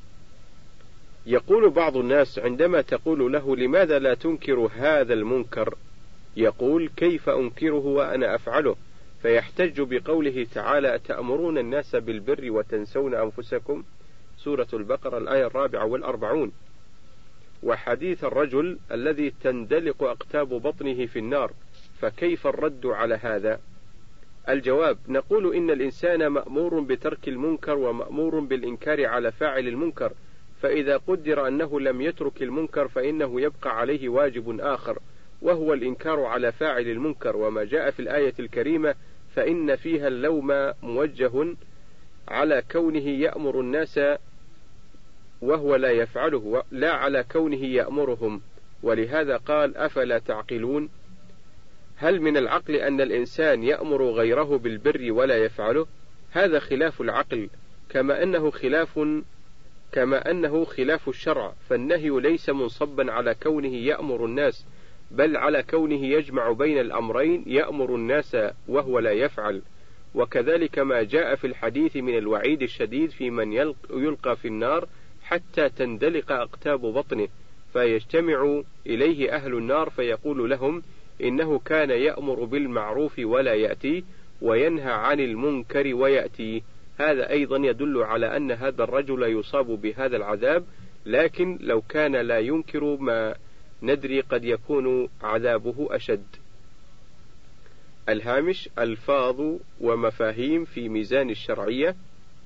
يقول بعض الناس عندما تقول له: لماذا لا تنكر هذا المنكر؟ يقول: كيف أنكره وأنا أفعله؟ فيحتج بقوله تعالى: أتأمرون الناس بالبر وتنسون أنفسكم. سورة البقرة الآية الرابعة والأربعون. وحديث الرجل الذي تندلق أقتاب بطنه في النار، فكيف الرد على هذا؟ الجواب: نقول إن الإنسان مأمور بترك المنكر ومأمور بالإنكار على فاعل المنكر، فإذا قدر أنه لم يترك المنكر فإنه يبقى عليه واجب آخر، وهو الإنكار على فاعل المنكر. وما جاء في الآية الكريمة فإن فيها اللوم موجه على كونه يأمر الناس وهو لا يفعله، لا على كونه يأمرهم، ولهذا قال: أفلا تعقلون. هل من العقل أن الإنسان يأمر غيره بالبر ولا يفعله؟ هذا خلاف العقل، كما أنه خلاف كما أنه خلاف الشرع، فالنهي ليس منصبا على كونه يأمر الناس، بل على كونه يجمع بين الأمرين، يأمر الناس وهو لا يفعل. وكذلك ما جاء في الحديث من الوعيد الشديد في من يلقى في النار حتى تندلق أقتاب بطنه، فيجتمع إليه أهل النار فيقول لهم: إنه كان يأمر بالمعروف ولا يأتي، وينهى عن المنكر ويأتي. هذا أيضا يدل على أن هذا الرجل يصاب بهذا العذاب، لكن لو كان لا ينكر ما ندري قد يكون عذابه أشد. الهامش: ألفاظ ومفاهيم في ميزان الشرعية،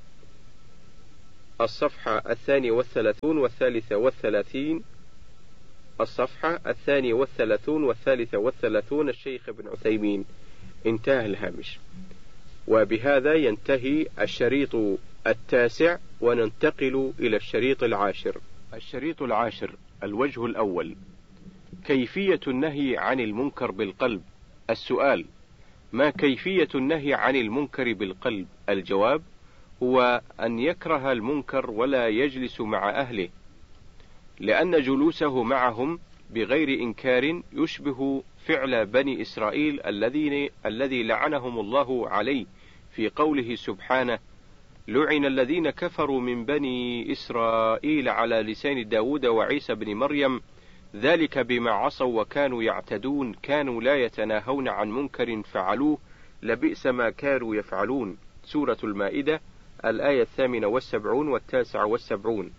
الصفحة الثانية والثلاثون والثالثة والثلاثين، الصفحة الثانية والثلاثون والثالثة والثلاثون، الشيخ ابن عثيمين. انتهى الهامش. وبهذا ينتهي الشريط التاسع، وننتقل إلى الشريط العاشر. الشريط العاشر: الوجه الأول، كيفية النهي عن المنكر بالقلب. السؤال: ما كيفية النهي عن المنكر بالقلب؟ الجواب: هو أن يكره المنكر ولا يجلس مع أهله، لأن جلوسه معهم بغير إنكار يشبه فعل بني إسرائيل الذين الذي لعنهم الله عليه في قوله سبحانه: لعن الذين كفروا من بني إسرائيل على لسان داود وعيسى بن مريم ذلك بما عصوا وكانوا يعتدون كانوا لا يتناهون عن منكر فعلوه لبئس ما كانوا يفعلون. سورة المائدة الآية الثامنة والسبعون والتاسعة والسبعون.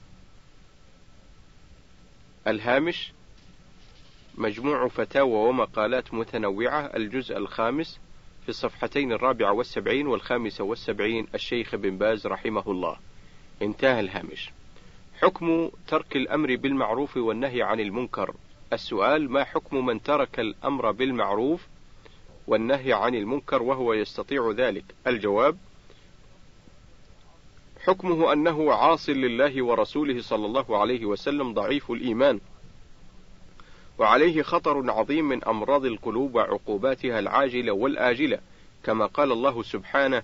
الهامش: مجموع فتاوى ومقالات متنوعة، الجزء الخامس، في الصفحتين الرابعة والسبعين والخامسة والسبعين، الشيخ بن باز رحمه الله. انتهى الهامش. حكم ترك الأمر بالمعروف والنهي عن المنكر. السؤال: ما حكم من ترك الأمر بالمعروف والنهي عن المنكر وهو يستطيع ذلك؟ الجواب: حكمه أنه عاص لله ورسوله صلى الله عليه وسلم ضعيف الإيمان، وعليه خطر عظيم من أمراض القلوب وعقوباتها العاجلة والآجلة، كما قال الله سبحانه: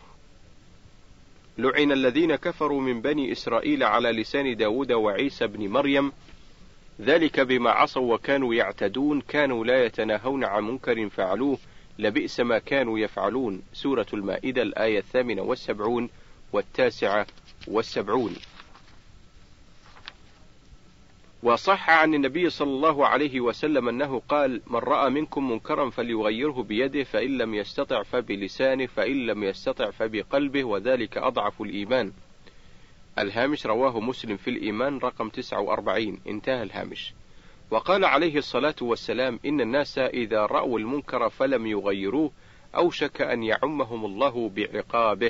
لعن الذين كفروا من بني إسرائيل على لسان داود وعيسى بن مريم ذلك بما عصوا وكانوا يعتدون كانوا لا يتناهون عن منكر فعلوه لبئس ما كانوا يفعلون. سورة المائدة الآية الثامنة والسبعون والتاسعة والسبعون. وصح عن النبي صلى الله عليه وسلم أنه قال: من رأى منكم منكرا فليغيره بيده، فإن لم يستطع فبلسانه، فإن لم يستطع فبقلبه، وذلك أضعف الإيمان. الهامش: رواه مسلم في الإيمان رقم تسعة وأربعين. انتهى الهامش. وقال عليه الصلاة والسلام: إن الناس إذا رأوا المنكر فلم يغيروه أوشك أن يعمهم الله بعقابه.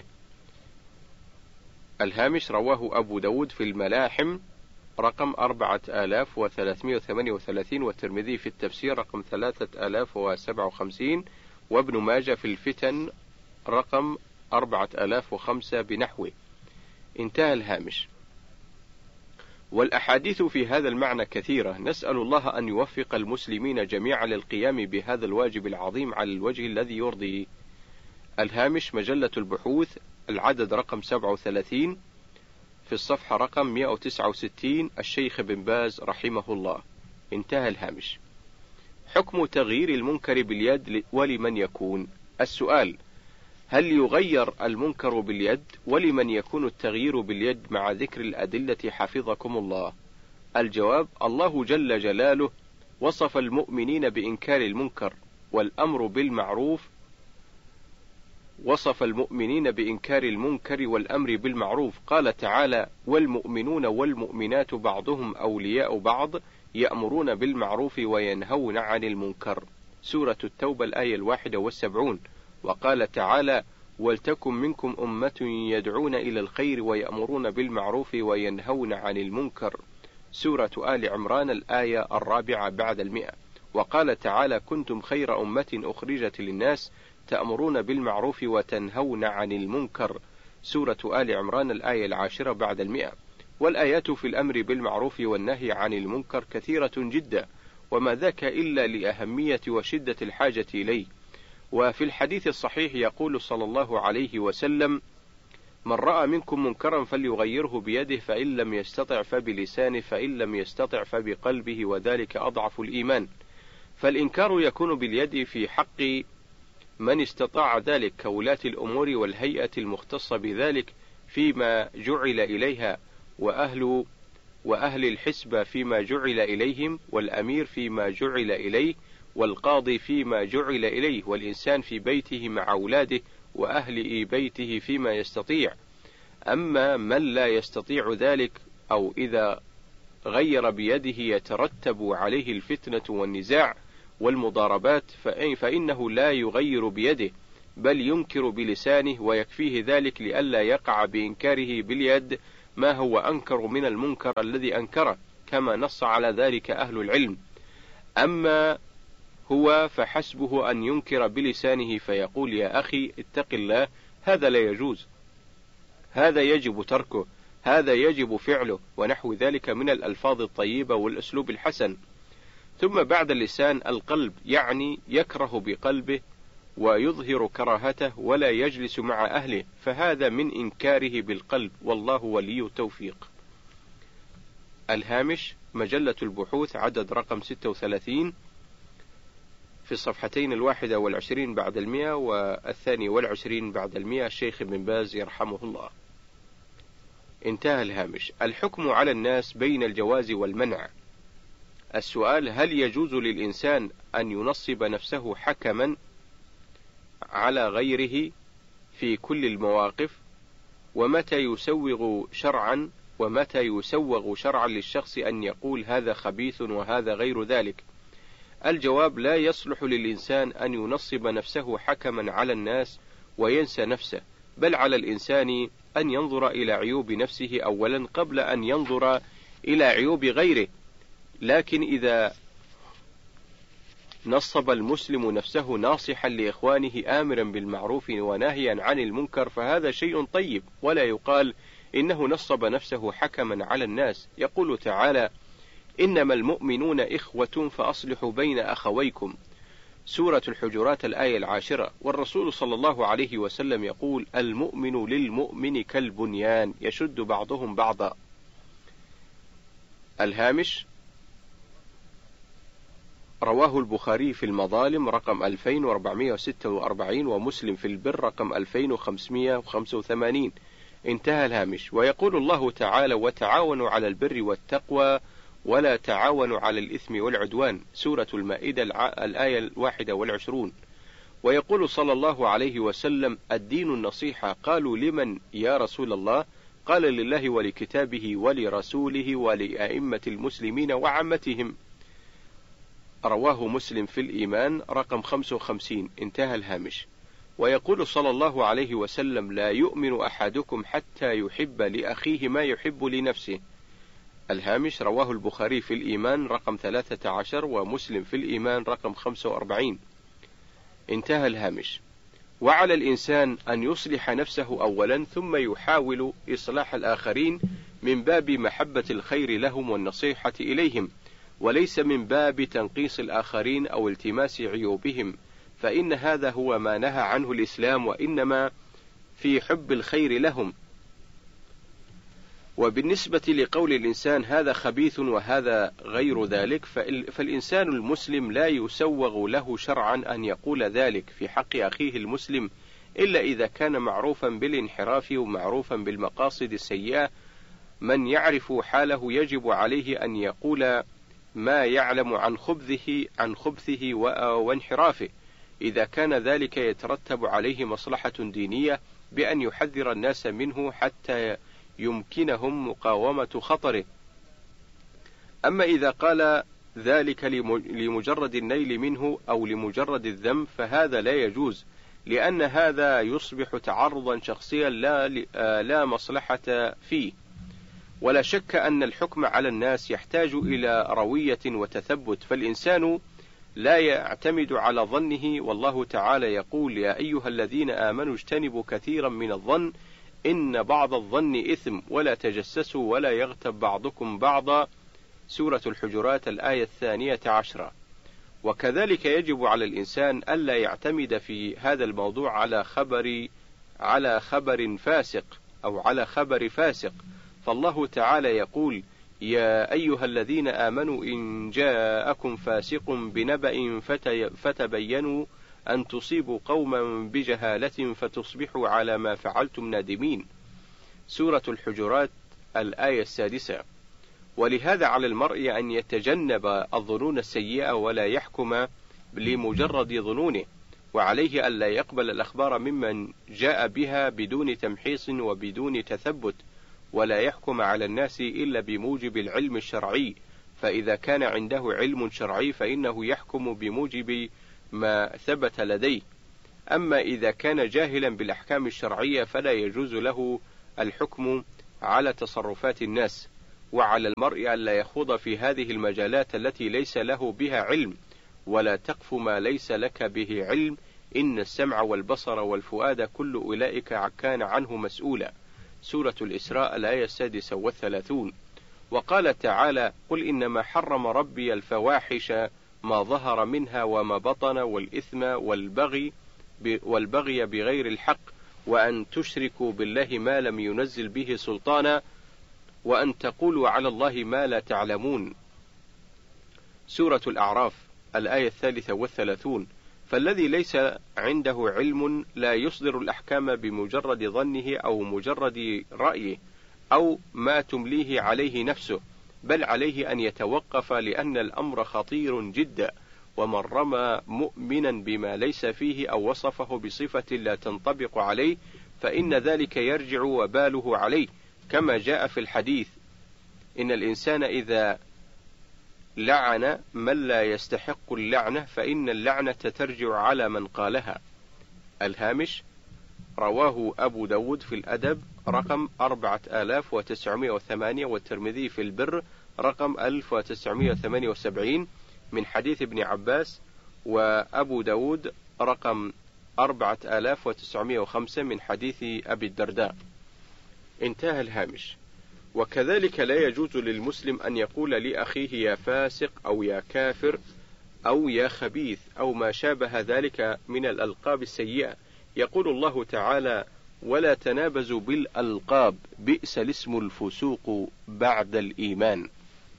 الهامش: رواه أبو داود في الملاحم رقم أربعة آلاف وثلاثمائة وثمانية وثلاثين، والترمذي في التفسير رقم ثلاثة آلاف وسبعة وخمسين، وابن ماجه في الفتن رقم أربعة آلاف وخمسة بنحوه. انتهى الهامش. والأحاديث في هذا المعنى كثيرة، نسأل الله أن يوفق المسلمين جميعا للقيام بهذا الواجب العظيم على الوجه الذي يرضيه. الهامش: مجلة البحوث العدد رقم سبعة وثلاثين في الصفحة رقم مئة وتسعة وستين، الشيخ بن باز رحمه الله. انتهى الهامش. حكم تغيير المنكر باليد ولمن يكون؟ السؤال: هل يغير المنكر باليد؟ ولمن يكون التغيير باليد مع ذكر الأدلة حفظكم الله؟ الجواب: الله جل جلاله وصف المؤمنين بإنكار المنكر والأمر بالمعروف وصف المؤمنين بإنكار المنكر والأمر بالمعروف. قال تعالى: والمؤمنون والمؤمنات بعضهم أولياء بعض يأمرون بالمعروف وينهون عن المنكر. سورة التوبة الآية الواحدة والسبعون. وقال تعالى: ولتكن منكم أمة يدعون إلى الخير ويأمرون بالمعروف وينهون عن المنكر. سورة آل عمران الآية الرابعة بعد المئة. وقال تعالى: كنتم خير أمة أخرجت للناس تأمرون بالمعروف وتنهون عن المنكر. سورة آل عمران الآية العاشرة بعد المئة. والآيات في الأمر بالمعروف والنهي عن المنكر كثيرة جدا، وما ذاك إلا لأهمية وشدة الحاجة إليه. وفي الحديث الصحيح يقول صلى الله عليه وسلم: من رأى منكم منكرا فليغيره بيده، فإن لم يستطع فبلسانه، فإن لم يستطع فبقلبه، وذلك أضعف الإيمان. فالإنكار يكون باليد في حق من استطاع ذلك كولاة الأمور والهيئة المختصة بذلك فيما جعل إليها، وأهل وأهل الحسبة فيما جعل إليهم، والأمير فيما جعل إليه، والقاضي فيما جعل إليه، والإنسان في بيته مع أولاده وأهل بيته فيما يستطيع. أما من لا يستطيع ذلك، أو إذا غير بيده يترتب عليه الفتنة والنزاع، والمضاربات فإنه لا يغير بيده، بل ينكر بلسانه، ويكفيه ذلك لئلا يقع بإنكاره باليد ما هو أنكر من المنكر الذي أنكره، كما نص على ذلك أهل العلم. أما هو فحسبه أن ينكر بلسانه فيقول يا أخي اتق الله، هذا لا يجوز، هذا يجب تركه، هذا يجب فعله، ونحو ذلك من الألفاظ الطيبة والأسلوب الحسن. ثم بعد اللسان القلب، يعني يكره بقلبه ويظهر كراهته ولا يجلس مع أهله، فهذا من إنكاره بالقلب، والله ولي التوفيق. الهامش مجلة البحوث عدد رقم ستة وثلاثين في الصفحتين الواحدة والعشرين بعد المئة والثاني والعشرين بعد المئة، الشيخ ابن باز يرحمه الله. انتهى الهامش. الحكم على الناس بين الجواز والمنع. السؤال: هل يجوز للإنسان أن ينصب نفسه حكما على غيره في كل المواقف؟ ومتى يسوغ شرعا ومتى يسوغ شرعا للشخص أن يقول هذا خبيث وهذا غير ذلك؟ الجواب: لا يصلح للإنسان أن ينصب نفسه حكما على الناس وينسى نفسه، بل على الإنسان أن ينظر إلى عيوب نفسه أولا قبل أن ينظر إلى عيوب غيره. لكن إذا نصب المسلم نفسه ناصحا لإخوانه آمرا بالمعروف وناهيا عن المنكر فهذا شيء طيب، ولا يقال إنه نصب نفسه حكما على الناس. يقول تعالى: إنما المؤمنون إخوة فأصلحوا بين أخويكم، سورة الحجرات الآية العاشرة. والرسول صلى الله عليه وسلم يقول: المؤمن للمؤمن كالبنيان يشد بعضهم بعضا. الهامش رواه البخاري في المظالم رقم ألفين وأربعمئة وستة وأربعين، ومسلم في البر رقم ألفين وخمسمئة وخمسة وثمانين. انتهى الهامش. ويقول الله تعالى: وتعاونوا على البر والتقوى ولا تعاونوا على الإثم والعدوان، سورة المائدة الآية الواحدة والعشرون. ويقول صلى الله عليه وسلم: الدين النصيحة. قالوا: لمن يا رسول الله؟ قال: لله ولكتابه ولرسوله ولأئمة المسلمين وعامتهم. رواه مسلم في الإيمان رقم خمسة وخمسين. انتهى الهامش. ويقول صلى الله عليه وسلم: لا يؤمن أحدكم حتى يحب لأخيه ما يحب لنفسه. الهامش رواه البخاري في الإيمان رقم ثلاثة عشر، ومسلم في الإيمان رقم خمسة وأربعين. انتهى الهامش. وعلى الإنسان أن يصلح نفسه أولا ثم يحاول إصلاح الآخرين من باب محبة الخير لهم والنصيحة إليهم، وليس من باب تنقيص الآخرين أو التماس عيوبهم، فإن هذا هو ما نهى عنه الإسلام، وإنما في حب الخير لهم. وبالنسبة لقول الإنسان هذا خبيث وهذا غير ذلك، فالإنسان المسلم لا يسوغ له شرعا أن يقول ذلك في حق أخيه المسلم، إلا إذا كان معروفا بالانحراف ومعروفا بالمقاصد السيئة. من يعرف حاله يجب عليه أن يقول ما يعلم عن خبثه عن خبثه وانحرافه، إذا كان ذلك يترتب عليه مصلحة دينية، بأن يحذر الناس منه حتى يمكنهم مقاومة خطره. أما إذا قال ذلك لمجرد النيل منه أو لمجرد الذم فهذا لا يجوز، لأن هذا يصبح تعرضا شخصيا لا, لا مصلحة فيه. ولا شك أن الحكم على الناس يحتاج إلى روية وتثبت، فالإنسان لا يعتمد على ظنه، والله تعالى يقول: يا أيها الذين آمنوا اجتنبوا كثيرا من الظن إن بعض الظن إثم ولا تجسسوا ولا يغتب بعضكم بعضا، سورة الحجرات الآية الثانية عشرة. وكذلك يجب على الإنسان ألا يعتمد في هذا الموضوع على خبر على خبر فاسق أو على خبر فاسق، فالله تعالى يقول: يا أيها الذين آمنوا إن جاءكم فاسق بنبأ فتبينوا أن تصيبوا قوما بجهالة فتصبحوا على ما فعلتم نادمين، سورة الحجرات الآية السادسة. ولهذا على المرء أن يتجنب الظنون السيئة ولا يحكم لمجرد ظنونه، وعليه ألا يقبل الأخبار ممن جاء بها بدون تمحيص وبدون تثبت، ولا يحكم على الناس إلا بموجب العلم الشرعي، فإذا كان عنده علم شرعي فإنه يحكم بموجب ما ثبت لديه. أما إذا كان جاهلا بالأحكام الشرعية فلا يجوز له الحكم على تصرفات الناس، وعلى المرء ألا يخوض في هذه المجالات التي ليس له بها علم، ولا تقف ما ليس لك به علم، إن السمع والبصر والفؤاد كل أولئك كان عنه مسؤولا. سورة الإسراء الآية السادسة والثلاثون. وقال تعالى: قل إنما حرم ربي الفواحش ما ظهر منها وما بطن والإثم والبغي والبغي بغير الحق وأن تشركوا بالله ما لم ينزل به سلطانا وأن تقولوا على الله ما لا تعلمون. سورة الأعراف الآية الثالثة والثلاثون. فالذي ليس عنده علم لا يصدر الأحكام بمجرد ظنه أو مجرد رأيه أو ما تمليه عليه نفسه، بل عليه أن يتوقف، لأن الأمر خطير جدا، ومن رمى مؤمنا بما ليس فيه أو وصفه بصفة لا تنطبق عليه فإن ذلك يرجع وباله عليه، كما جاء في الحديث: إن الإنسان إذا لعن من لا يستحق اللعنة فإن اللعنة ترجع على من قالها. الهامش: رواه أبو داود في الأدب رقم أربعة آلاف وتسعمائة وثمانية، والترمذي في البر رقم ألف وتسعمائة وثمانية وسبعين من حديث ابن عباس، وأبو داود رقم أربعة آلاف وتسعمائة وخمسة من حديث أبي الدرداء. انتهى الهامش. وكذلك لا يجوز للمسلم أن يقول لأخيه يا فاسق أو يا كافر أو يا خبيث أو ما شابه ذلك من الألقاب السيئة. يقول الله تعالى: ولا تنابزوا بالألقاب بئس الاسم الفسوق بعد الإيمان.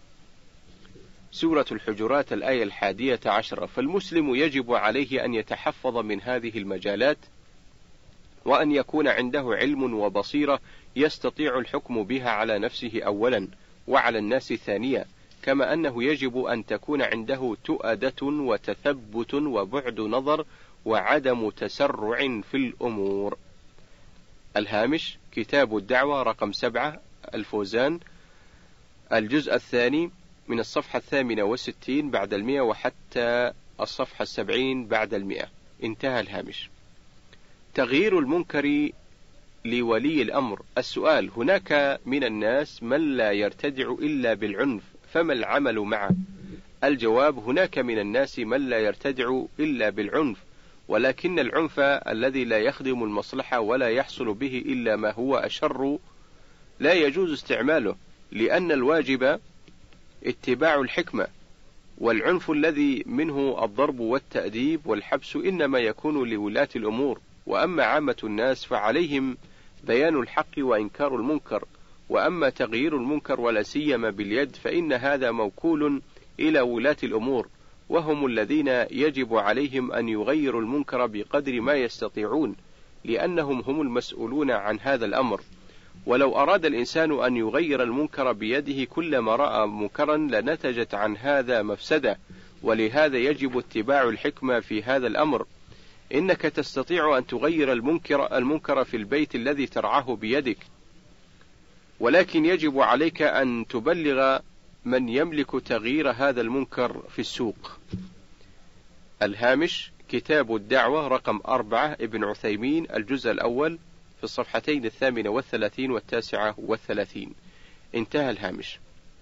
سورة الحجرات الآية الحادية عشرة. فالمسلم يجب عليه أن يتحفظ من هذه المجالات، وأن يكون عنده علم وبصيرة يستطيع الحكم بها على نفسه أولا وعلى الناس ثانيا، كما أنه يجب أن تكون عنده تؤدة وتثبت وبعد نظر وعدم تسرع في الأمور. الهامش: كتاب الدعوة رقم سبعة الفوزان، الجزء الثاني من الصفحة الثامنة والستين بعد المئة وحتى الصفحة السبعين بعد المئة. انتهى الهامش. تغيير المنكر لولي الأمر. السؤال: هناك من الناس من لا يرتدع إلا بالعنف، فما العمل معه؟ الجواب: هناك من الناس من لا يرتدع إلا بالعنف، ولكن العنف الذي لا يخدم المصلحة ولا يحصل به إلا ما هو أشر لا يجوز استعماله، لأن الواجب اتباع الحكمة، والعنف الذي منه الضرب والتأديب والحبس إنما يكون لولاة الأمور، وأما عامة الناس فعليهم بيان الحق وإنكار المنكر. وأما تغيير المنكر ولا سيما باليد فإن هذا موكول إلى ولاة الأمور، وهم الذين يجب عليهم أن يغيروا المنكر بقدر ما يستطيعون، لأنهم هم المسؤولون عن هذا الأمر. ولو أراد الإنسان أن يغير المنكر بيده كلما رأى منكرا لنتجت عن هذا مفسدة، ولهذا يجب اتباع الحكمة في هذا الأمر. إنك تستطيع أن تغير المنكر, المنكر في البيت الذي ترعاه بيدك، ولكن يجب عليك أن تبلغ من يملك تغيير هذا المنكر في السوق. الهامش: كتاب الدعوة رقم أربعة ابن عثيمين، الجزء الأول في الصفحتين الثامنة والثلاثين والتاسعة والثلاثين. انتهى الهامش.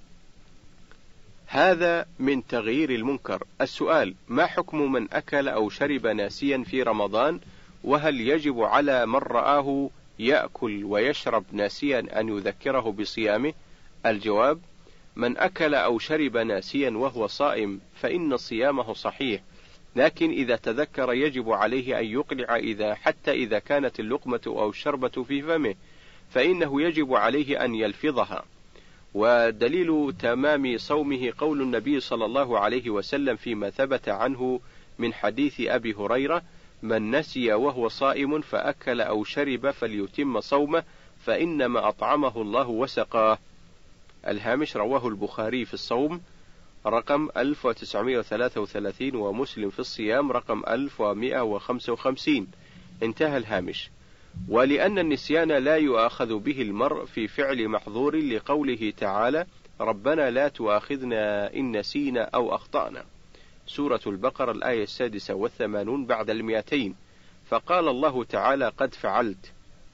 هذا من تغيير المنكر. السؤال: ما حكم من أكل أو شرب ناسيا في رمضان؟ وهل يجب على من رآه يأكل ويشرب ناسيا أن يذكره بصيامه؟ الجواب: من أكل أو شرب ناسيا وهو صائم فإن صيامه صحيح، لكن إذا تذكر يجب عليه أن يقلع إذا حتى إذا كانت اللقمة أو الشربة في فمه، فإنه يجب عليه أن يلفظها. ودليل تمام صومه قول النبي صلى الله عليه وسلم فيما ثبت عنه من حديث أبي هريرة: من نسي وهو صائم فأكل أو شرب فليتم صومه فإنما أطعمه الله وسقاه. الهامش: رواه البخاري في الصوم رقم ألف وتسعمائة وثلاثة وثلاثين، ومسلم في الصيام رقم ألف ومئة وخمسة وخمسين. انتهى الهامش. ولأن النسيان لا يؤاخذ به المرء في فعل محظور لقوله تعالى: ربنا لا تؤاخذنا إن نسينا أو أخطأنا. سورة البقرة الآية السادسة والثمانون بعد المئتين. فقال الله تعالى قد فعلت.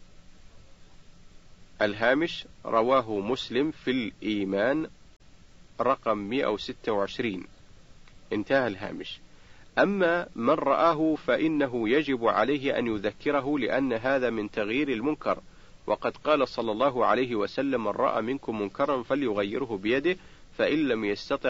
الهامش رواه مسلم في الإيمان رقم مئة وستة وعشرين. انتهى الهامش. أما من رآه فإنه يجب عليه أن يذكره، لأن هذا من تغيير المنكر، وقد قال صلى الله عليه وسلم من رأى منكم منكرا فليغيره بيده، فإن لم يستطع